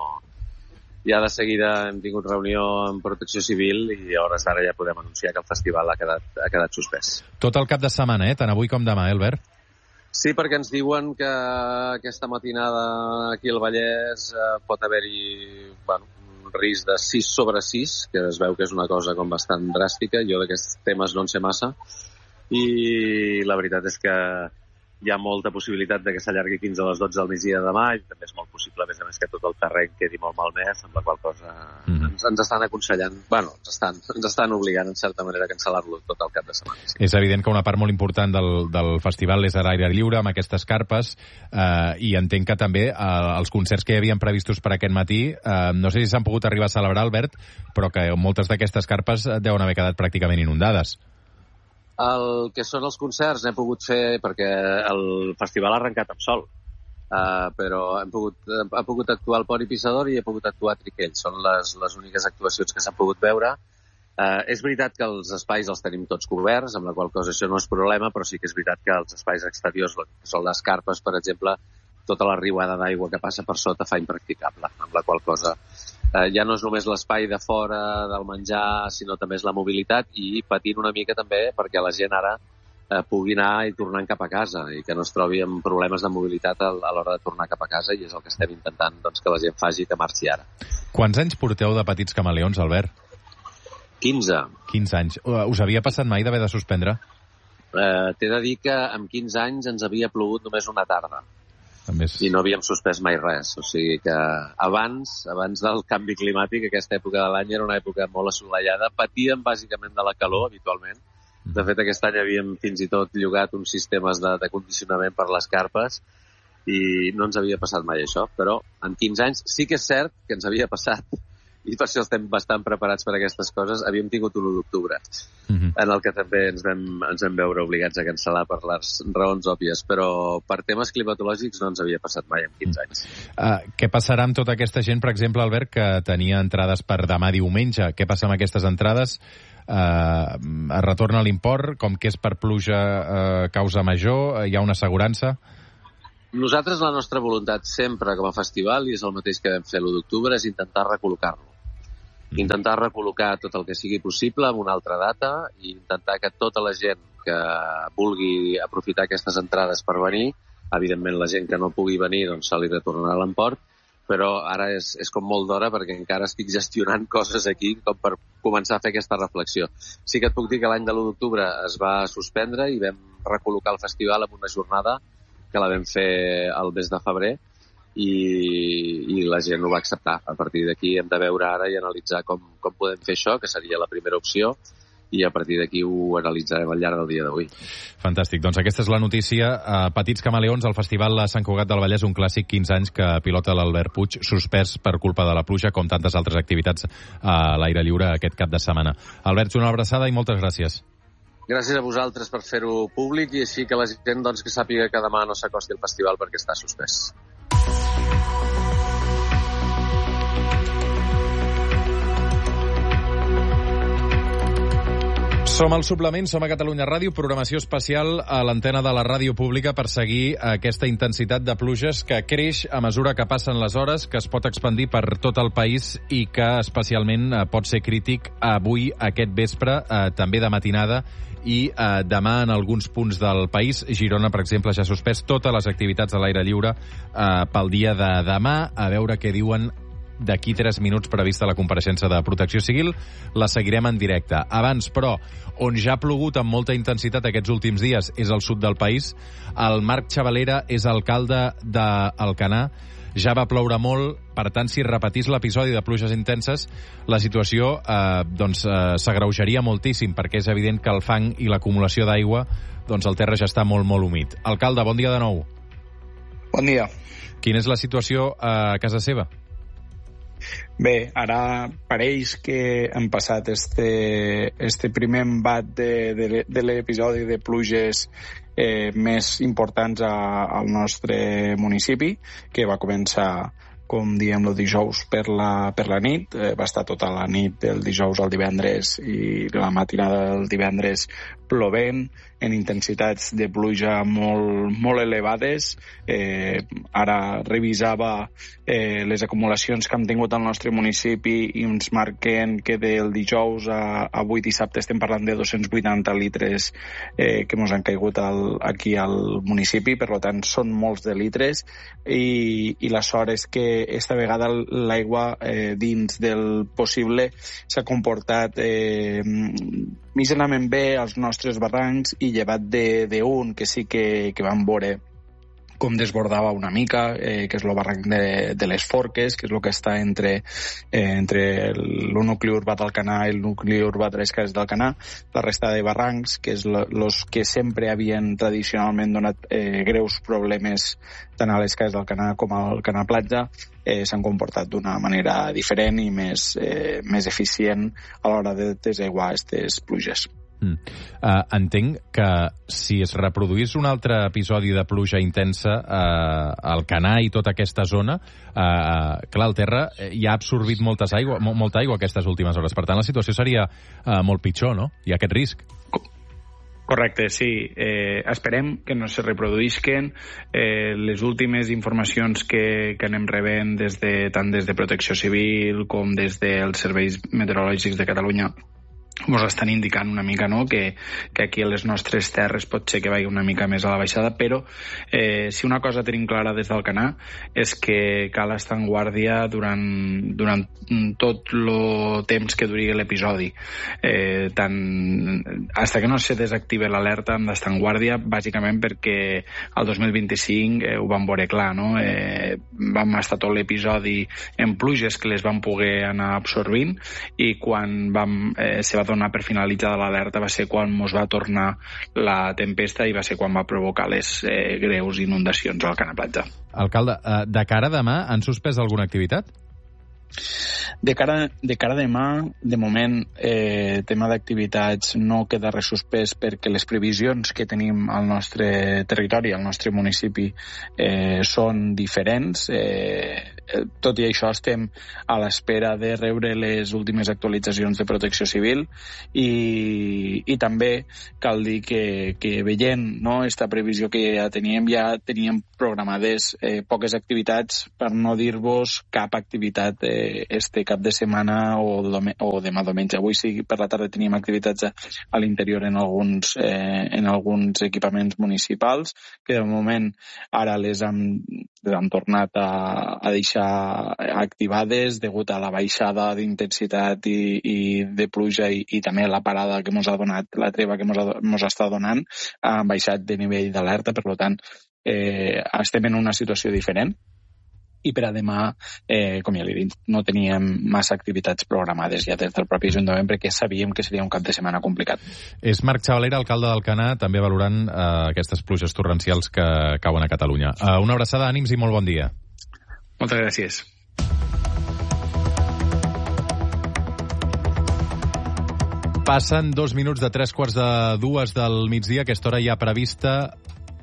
ja de seguida hem tingut reunió amb Protecció Civil i a hores d'ara ja podem anunciar que el festival ha quedat, ha quedat suspès. Tot el cap de setmana, eh? Tant avui com demà, eh, Albert? Sí, perquè ens diuen que aquesta matinada aquí al Vallès eh, pot haver-hi bueno, un risc de sis sobre sis, que es veu que és una cosa com bastant dràstica. Jo d'aquests temes no en sé massa. I la veritat és que hi ha molta possibilitat de que s'allargui fins a les dotze del migdia de demà, i també és molt possible, a més a més, que tot el terreny quedi molt malmès, amb la qual cosa mm. ens, ens estan aconsellant, bueno, ens estan, ens estan obligant, en certa manera, a cancel·lar-lo tot el cap de setmana. És evident que una part molt important del, del festival és a l'aire lliure, amb aquestes carpes, eh, i entenc que també eh, els concerts que hi havien previstos per aquest matí, eh, no sé si s'han pogut arribar a celebrar, Albert, però que moltes d'aquestes carpes deuen haver quedat pràcticament inundades. El que són els concerts n'he pogut fer perquè el festival ha arrencat amb sol, uh, però hem pogut, ha pogut actuar al Pont i Pissador i he pogut actuar a Triquell. Són les, les úniques actuacions que s'han pogut veure. Uh, és veritat que els espais els tenim tots coberts, amb la qual cosa això no és problema, però sí que és veritat que els espais exteriors, que són les carpes, per exemple, tota la riuada d'aigua que passa per sota fa impracticable, amb la qual cosa eh, ja no és només l'espai de fora del menjar, sinó també és la mobilitat, i patint una mica també perquè la gent ara eh, pugui anar i tornar cap a casa i que no es trobi amb problemes de mobilitat a, a l'hora de tornar cap a casa, i és el que estem intentant doncs, que la gent faci que marxi ara. Quants anys porteu de Petits Camaleons, Albert? quinze. quinze anys. Us havia passat mai d'haver de suspendre? Eh, T'he de dir que amb quinze anys ens havia plogut només una tarda. És... i no havíem suspès mai res, o sigui que abans, abans del canvi climàtic, aquesta època de l'any era una època molt assolellada, patíem bàsicament de la calor habitualment. De fet, aquest any havíem fins i tot llogat uns sistemes de, de condicionament per les carpes i no ens havia passat mai això, però en quinze anys sí que és cert que ens havia passat, i per això estem bastant preparats per a aquestes coses. Havíem tingut l'u d'octubre, uh-huh. en el que també ens vam, ens vam veure obligats a cancel·lar per les raons òbvies, però per temes climatològics no ens havia passat mai en quinze anys. Uh, què passarà amb tota aquesta gent, per exemple, Albert, que tenia entrades per demà diumenge? Què passa amb aquestes entrades? Uh, es retorna l'import? Com que és per pluja uh, causa major? Hi ha una assegurança? Nosaltres, la nostra voluntat sempre com a festival, i és el mateix que vam fer l'u d'octubre, és intentar recol·locar-lo. Intentar recol·locar tot el que sigui possible en una altra data i intentar que tota la gent que vulgui aprofitar aquestes entrades per venir, evidentment la gent que no pugui venir doncs se li retornarà l'emport, però ara és, és com molt d'hora perquè encara estic gestionant coses aquí com per començar a fer aquesta reflexió. Sí que et puc dir que l'any de l'u d'octubre es va suspendre i vam recol·locar el festival en una jornada que la vam fer el mes de febrer, i, i la gent ho va acceptar. A partir d'aquí hem de veure ara i analitzar com, com podem fer això, que seria la primera opció, i a partir d'aquí ho analitzarem al llarg del dia d'avui. Fantàstic. Doncs aquesta és la notícia. Uh, Petits Camaleons, el Festival a Sant Cugat del Vallès, un clàssic, quinze anys que pilota l'Albert Puig, suspès per culpa de la pluja, com tantes altres activitats a l'aire lliure aquest cap de setmana. Albert, una abraçada i moltes gràcies. Gràcies a vosaltres per fer-ho públic i així que la gent doncs, que sàpiga que demà no s'acosti al festival perquè està suspès. Som al Suplement, som a Catalunya Ràdio, programació especial a l'antena de la ràdio pública per seguir aquesta intensitat de pluges que creix a mesura que passen les hores, que es pot expandir per tot el país i que especialment pot ser crític avui, aquest vespre, eh, també de matinada, i eh, demà en alguns punts del país. Girona, per exemple, ja ha suspès totes les activitats a l'aire lliure eh, pel dia de demà. A veure què diuen d'aquí tres minuts prevista la compareixença de Protecció Civil. La seguirem en directe. Abans, però, on ja ha plogut amb molta intensitat aquests últims dies és al sud del país. El Marc Xavalera és alcalde d'Alcanar. Ja va ploure molt, per tant, si repetís l'episodi de pluges intenses, la situació eh, doncs, eh, s'agreujaria moltíssim, perquè és evident que el fang i l'acumulació d'aigua, doncs el terra ja està molt, molt humit. Alcalde, bon dia de nou. Bon dia. Quina és la situació a casa seva? Bé, ara pareix que hem passat este, este primer embat de, de, de l'episodi de pluges eh, més importants a, al nostre municipi, que va començar, com diem, el dijous per la, per la nit. Eh, va estar tota la nit del dijous al divendres i la matinada del divendres plovent, en intensitats de pluja molt, molt elevades. Eh, ara revisava eh, les acumulacions que hem tingut al nostre municipi i ens marquen que del dijous a avui dissabte estem parlant de dos-cents vuitanta litres eh, que ens han caigut al, aquí al municipi. Per tant, són molts de litres i, i la sort és que esta vegada l'aigua eh, dins del possible s'ha comportat eh, mitjanament bé als nostres barrancs, i llevat d'un que sí que, que vam veure com desbordava una mica, eh, que és el barranc de, de les Forques, que és el que està entre, eh, entre el nucli urbà d'Alcanar i el nucli urbà de les Cases d'Alcanar. La resta de barrancs, que és els que sempre havien tradicionalment donat eh, greus problemes tant a les Cases d'Alcanar com al Alcanar Platja, eh, s'han comportat d'una manera diferent i més, eh, més eficient a l'hora de desaiguar aquestes pluges. Mm. Uh, entenc que si es reproduís un altre episodi de pluja intensa uh, al Alcanar i tota aquesta zona, uh, clar, el terra ja ha absorbit moltes aigua, molta aigua aquestes últimes hores. Per tant, la situació seria uh, molt pitjor, no? Hi ha aquest risc. Correcte, sí. Eh, esperem que no se reproduïsquen. Eh, les últimes informacions que, que anem rebent des de, tant des de Protecció Civil com des dels serveis meteorològics de Catalunya ens estan indicant una mica, no?, que, que aquí a les nostres terres pot ser que vagi una mica més a la baixada, però eh, si una cosa tenim clara des d'Alcanar és que cal estar en guàrdia durant, durant tot el temps que duri l'episodi. Eh, tant, hasta que no se desactive l'alerta hem d'estar en guàrdia, bàsicament perquè el dos mil vint-i-cinc eh, ho vam veure clar, no? Eh, vam estar tot l'episodi en pluges que les vam poder anar absorbint, i quan vam, eh, se va donar per finalitzada l'alerta va ser quan ens va tornar la tempesta i va ser quan va provocar les eh, greus inundacions al Alcanar Platja. Alcalde, eh, de cara a demà, han suspès alguna activitat? De cara, de cara a demà, de moment, eh, tema d'activitats no queda res suspès perquè les previsions que tenim al nostre territori, al nostre municipi, eh, són diferents. Eh, tot i això estem a l'espera de rebre les últimes actualitzacions de Protecció Civil, i, i també cal dir que, que veient, no, esta previsió que ja teníem, ja teníem programades eh, poques activitats, per no dir-vos cap activitat eh, este cap de setmana o, dome, o demà diumenge. Avui sí, per la tarda teníem activitats a, a l'interior en alguns, eh, en alguns equipaments municipals, que de moment ara les hem, les hem tornat a, a deixar activades degut a la baixada d'intensitat i, i de pluja, i, i també la parada que ens ha donat, la treva que ens està donant, ha baixat de nivell d'alerta. Per tant, eh, estem en una situació diferent. I per a demà, eh, com ja li he dit, no teníem massa activitats programades ja des del propi Ajuntament, perquè sabíem que seria un cap de setmana complicat. És Marc Xavalera, alcalde d'Alcanar, també valorant eh, aquestes pluges torrencials que cauen a Catalunya. Eh, una abraçada, ànims i molt bon dia. Moltes gràcies. Passen dos minuts de tres quarts de dues del migdia. Aquesta hora ja prevista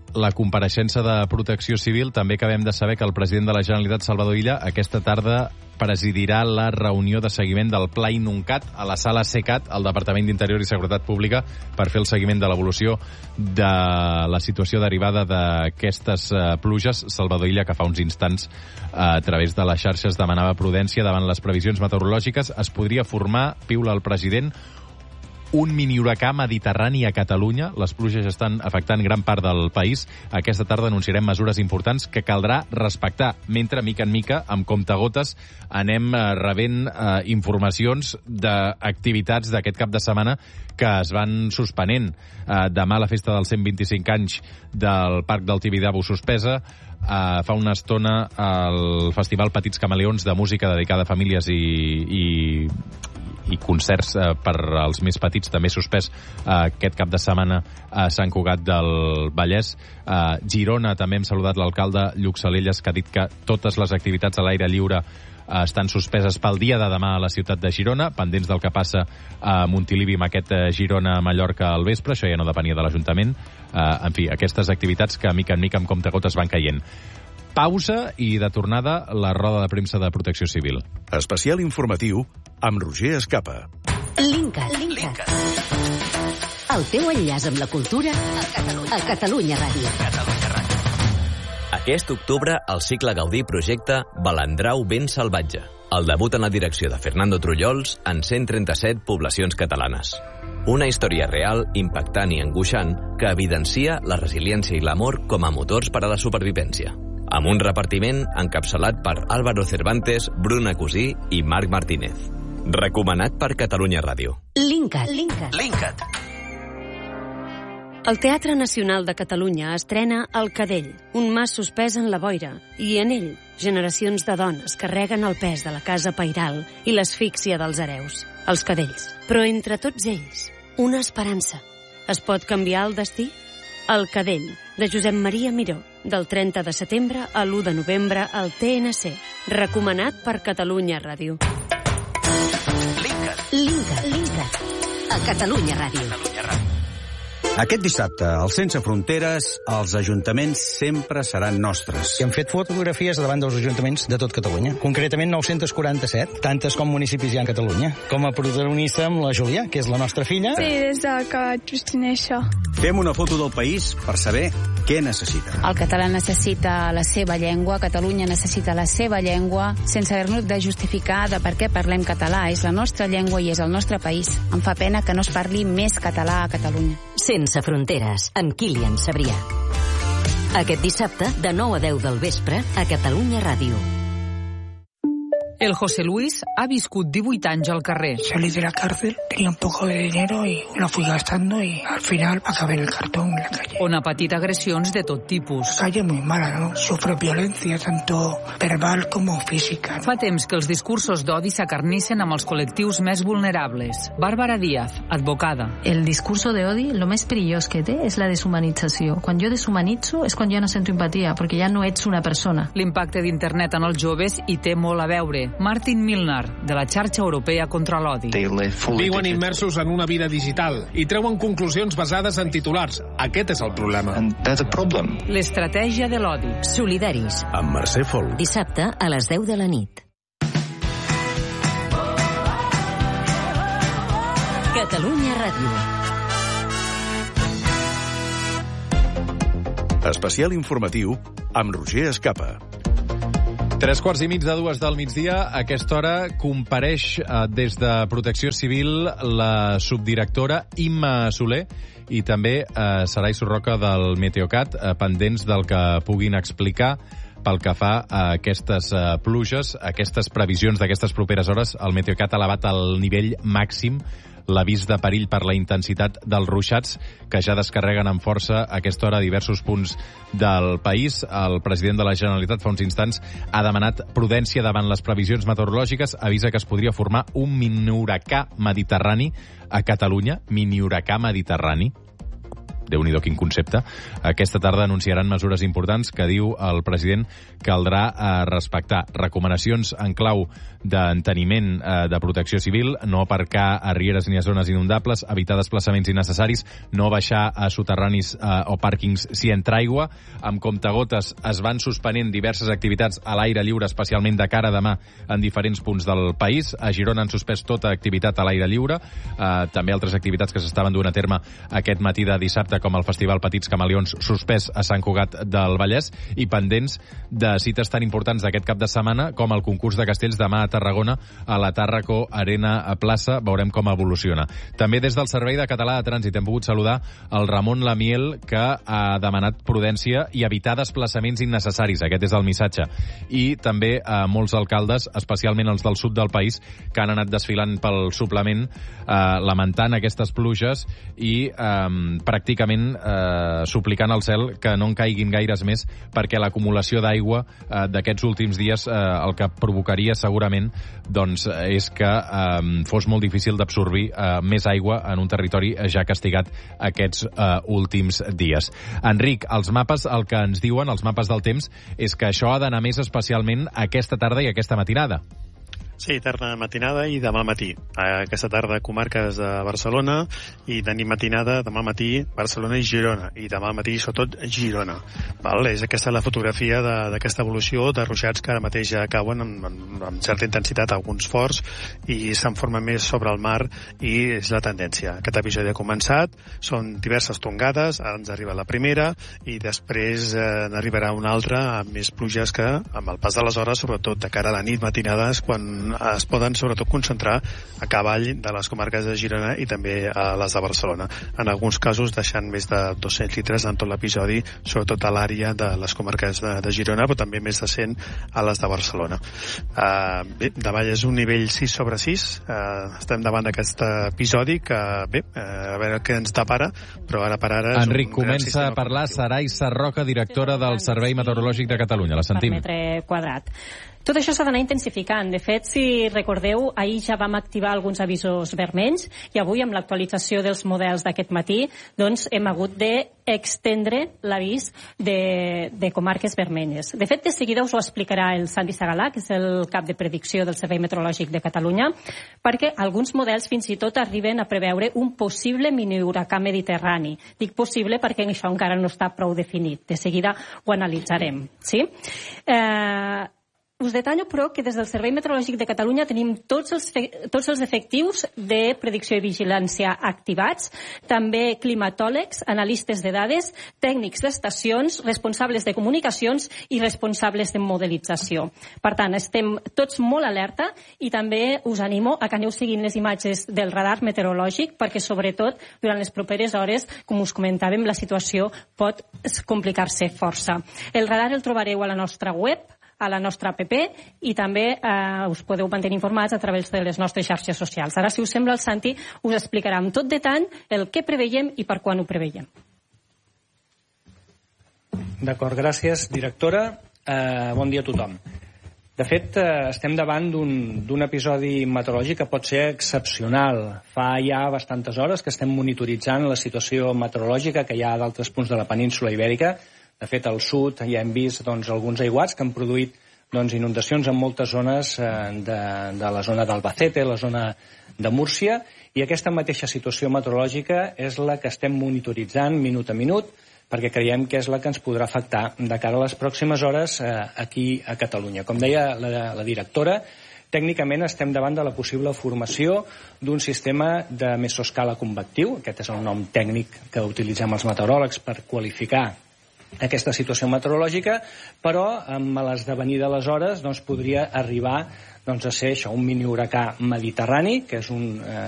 la compareixença de Protecció Civil, també acabem de saber que el president de la Generalitat, Salvador Illa, aquesta tarda presidirà la reunió de seguiment del Pla Inuncat a la sala SECAT, al Departament d'Interior i Seguretat Pública, per fer el seguiment de l'evolució de la situació derivada d'aquestes pluges. Salvador Illa, que fa uns instants a través de les xarxes demanava prudència davant les previsions meteorològiques. Es podria formar, piula el president, un mini-huracà mediterrani a Catalunya. Les pluges estan afectant gran part del país. Aquesta tarda anunciarem mesures importants que caldrà respectar, mentre, mica en mica, amb comptagotes, anem rebent eh, informacions d'activitats d'aquest cap de setmana que es van suspenent. Eh, demà la festa dels cent vint-i-cinc anys del Parc del Tibidabo suspesa. Uh, fa una estona el Festival Petits Camaleons de música dedicada a famílies i, i, i concerts uh, per als més petits també suspès uh, aquest cap de setmana a Sant Cugat del Vallès. Uh, Girona, també hem saludat l'alcalde Lluc Salelles, que ha dit que totes les activitats a l'aire lliure uh, estan suspeses pel dia de demà a la ciutat de Girona, pendents del que passa a Montilivi amb aquest uh, Girona-Mallorca al vespre. Això ja no depenia de l'Ajuntament. Uh, en fi, aquestes activitats que mica en mica amb comptagotes van caient. Pausa i de tornada la roda de premsa de Protecció Civil. Especial informatiu amb Roger Escapa. Linkat. Linkat. El teu enllaç amb la cultura a Catalunya, a Catalunya Ràdio. Catalunya Ràdio. Aquest octubre, el cicle Gaudí projecta Balandrau ben salvatge. El debut en la direcció de Fernando Trullols en cent trenta-set poblacions catalanes. Una història real, impactant i angoixant que evidencia la resiliència i l'amor com a motors per a la supervivència. Amb un repartiment encapçalat per Álvaro Cervantes, Bruna Cusí i Marc Martínez. Recomanat per Catalunya Ràdio. Linkat. Linkat. Linkat. El Teatre Nacional de Catalunya estrena El Cadell, un mas suspès en la boira, i en ell, generacions de dones carreguen el pes de la casa pairal i l'asfíxia dels hereus, els cadells. Però entre tots ells, una esperança. Es pot canviar el destí? El Cadell, de Josep Maria Miró, del trenta de setembre a l'u de novembre al T N C. Recomanat per Catalunya Ràdio. Linkat. Linkat. Linkat. A Catalunya Ràdio. Catalunya Ràdio. Aquest dissabte, al Sense Fronteres, els ajuntaments sempre seran nostres. Hem fet fotografies davant dels ajuntaments de tot Catalunya. Concretament nou-cents quaranta-set, tantes com municipis hi ha a Catalunya. Com a protagonista amb la Júlia, que és la nostra filla. Sí, des de que vaig néixer. Fem una foto del país per saber què necessita. El català necessita la seva llengua, Catalunya necessita la seva llengua, sense haver-nos de justificar de per què parlem català. És la nostra llengua i és el nostre país. Em fa pena que no es parli més català a Catalunya. Sense Fronteres, amb Kilian Sabrià. Aquest dissabte, de nou a deu del vespre, a Catalunya Ràdio. El José Luis ha viscut divuit anys al carrer. Salí de la cárcel, tenía un poco de dinero y lo fui gastando y al final acabé en el cartón en la calle. On ha patit agressions de tot tipus. La calle muy mala, ¿no? Sufre violencia, tanto verbal como física. Fa temps que els discursos d'odi s'acarnissen amb els col·lectius més vulnerables. Bàrbara Díaz, advocada. El discurso de odi, lo més perillós que té és la deshumanització. Quan jo deshumanitzo és quan ja no sento empatia, perquè ja no ets una persona. L'impacte d'internet en els joves hi té molt a veure. Martin Milner, de la xarxa europea contra l'odi. Viuen immersos en una vida digital i treuen conclusions basades en titulars. Aquest és el problema. L'estratègia de l'odi. Solidaris. Amb Mercè Folk. Dissabte a les deu de la nit. Catalunya Ràdio. Especial informatiu amb Roger Escapa. Tres quarts i mig de dues del migdia. A aquesta hora compareix eh, des de Protecció Civil la subdirectora Imma Soler i també eh, Sarai Surroca del Meteocat, eh, pendents del que puguin explicar pel que fa a aquestes eh, pluges, aquestes previsions d'aquestes properes hores. El Meteocat ha elevat al nivell màxim l'avís de perill per la intensitat dels ruixats que ja descarreguen amb força a aquesta hora a diversos punts del país. El president de la Generalitat fa uns instants ha demanat prudència davant les previsions meteorològiques, avisa que es podria formar un mini-huracà mediterrani a Catalunya. Mini-huracà mediterrani. Déu-n'hi-do quin concepte. Aquesta tarda anunciaran mesures importants que diu el president caldrà eh, respectar. Recomanacions en clau d'enteniment eh, de protecció civil, no aparcar a rieres ni a zones inundables, evitar desplaçaments innecessaris, no baixar a soterranis eh, o pàrquings si entra aigua. Amb comptagotes es van suspenent diverses activitats a l'aire lliure, especialment de cara a demà en diferents punts del país. A Girona han suspès tota activitat a l'aire lliure, eh, també altres activitats que s'estaven duent a terme aquest matí de dissabte, com el Festival Petits Camaleons, suspès a Sant Cugat del Vallès, i pendents de cites tan importants d'aquest cap de setmana com el concurs de castells demà a Tarragona, a la Tàrraco Arena a plaça. Veurem com evoluciona. També des del Servei de Català de Trànsit hem pogut saludar el Ramon Lamiel, que ha demanat prudència i evitar desplaçaments innecessaris. Aquest és el missatge. I també a molts alcaldes, especialment els del sud del país, que han anat desfilant pel suplement, eh, lamentant aquestes pluges i eh, pràcticament eh, suplicant al cel que no en caiguin gaires més, perquè l'acumulació d'aigua eh, d'aquests últims dies eh, el que provocaria segurament doncs, és que eh, fos molt difícil d'absorbir eh, més aigua en un territori ja castigat aquests eh, últims dies. Enric, els mapes, el que ens diuen, els mapes del temps, és que això ha d'anar més especialment aquesta tarda i aquesta matinada. Sí, tarda matinada i demà al matí. Aquesta tarda comarques de Barcelona i de nit matinada, demà al matí Barcelona i Girona, i demà al matí sobretot Girona. Val? És aquesta la fotografia d'aquesta evolució de ruixats que ara mateix ja cauen amb, amb, amb certa intensitat, alguns forts, i se'n forma més sobre el mar, i és la tendència. Aquest episodi ha començat, són diverses tongades, ara ens arriba la primera i després eh, n'arribarà una altra amb més pluges que amb el pas de les hores, sobretot de cara a la nit matinada, és quan es poden sobretot concentrar a cavall de les comarques de Girona i també a les de Barcelona. En alguns casos deixant més de dos-cents litres en tot l'episodi, sobretot a l'àrea de les comarques de, de Girona, però també més de cent a les de Barcelona. Uh, bé, demà és un nivell sis sobre sis. Uh, estem davant d'aquest episodi que, bé, uh, a veure què ens depara, però ara per ara... Enric, comença a parlar Sarai Sarroca, directora del Servei Meteorològic de Catalunya. La sentim. Per metre quadrat. Tot això s'ha d'anar intensificant. De fet, si recordeu, ahir ja vam activar alguns avisos vermells i avui, amb l'actualització dels models d'aquest matí, doncs hem hagut d'extendre l'avís de, de comarques vermelles. De fet, de seguida us ho explicarà el Santi Segalà, que és el cap de predicció del Servei Meteorològic de Catalunya, perquè alguns models fins i tot arriben a preveure un possible mini huracà mediterrani. Dic possible perquè això encara no està prou definit. De seguida ho analitzarem. Sí? Eh... Us detallo, però, que des del Servei Meteorològic de Catalunya tenim tots els, tots els efectius de predicció i vigilància activats, també climatòlegs, analistes de dades, tècnics d'estacions, responsables de comunicacions i responsables de modelització. Per tant, estem tots molt alerta i també us animo a que aneu seguint les imatges del radar meteorològic perquè, sobretot, durant les properes hores, com us comentàvem, la situació pot complicar-se força. El radar el trobareu a la nostra web, a la nostra app, i també eh, us podeu mantenir informats a través de les nostres xarxes socials. Ara, si us sembla, el Santi us explicarà amb tot detall el que preveiem i per quan ho preveiem. D'acord, gràcies, directora. Eh, bon dia a tothom. De fet, eh, estem davant d'un episodi meteorològic que pot ser excepcional. Fa ja bastantes hores que estem monitoritzant la situació meteorològica que hi ha a d'altres punts de la península ibèrica. De fet, al sud ja hem vist doncs, alguns aiguats que han produït doncs, inundacions en moltes zones eh, de, de la zona d'Albacete, la zona de Múrcia, i aquesta mateixa situació meteorològica és la que estem monitoritzant minut a minut, perquè creiem que és la que ens podrà afectar de cara a les pròximes hores eh, aquí a Catalunya. Com deia la, la directora, tècnicament estem davant de la possible formació d'un sistema de mesoscala convectiu, aquest és el nom tècnic que utilitzem els meteoròlegs per qualificar aquesta situació meteorològica, però amb l'esdevenir de les hores doncs, podria arribar doncs, a ser això, un mini huracà mediterrani, que és un, eh,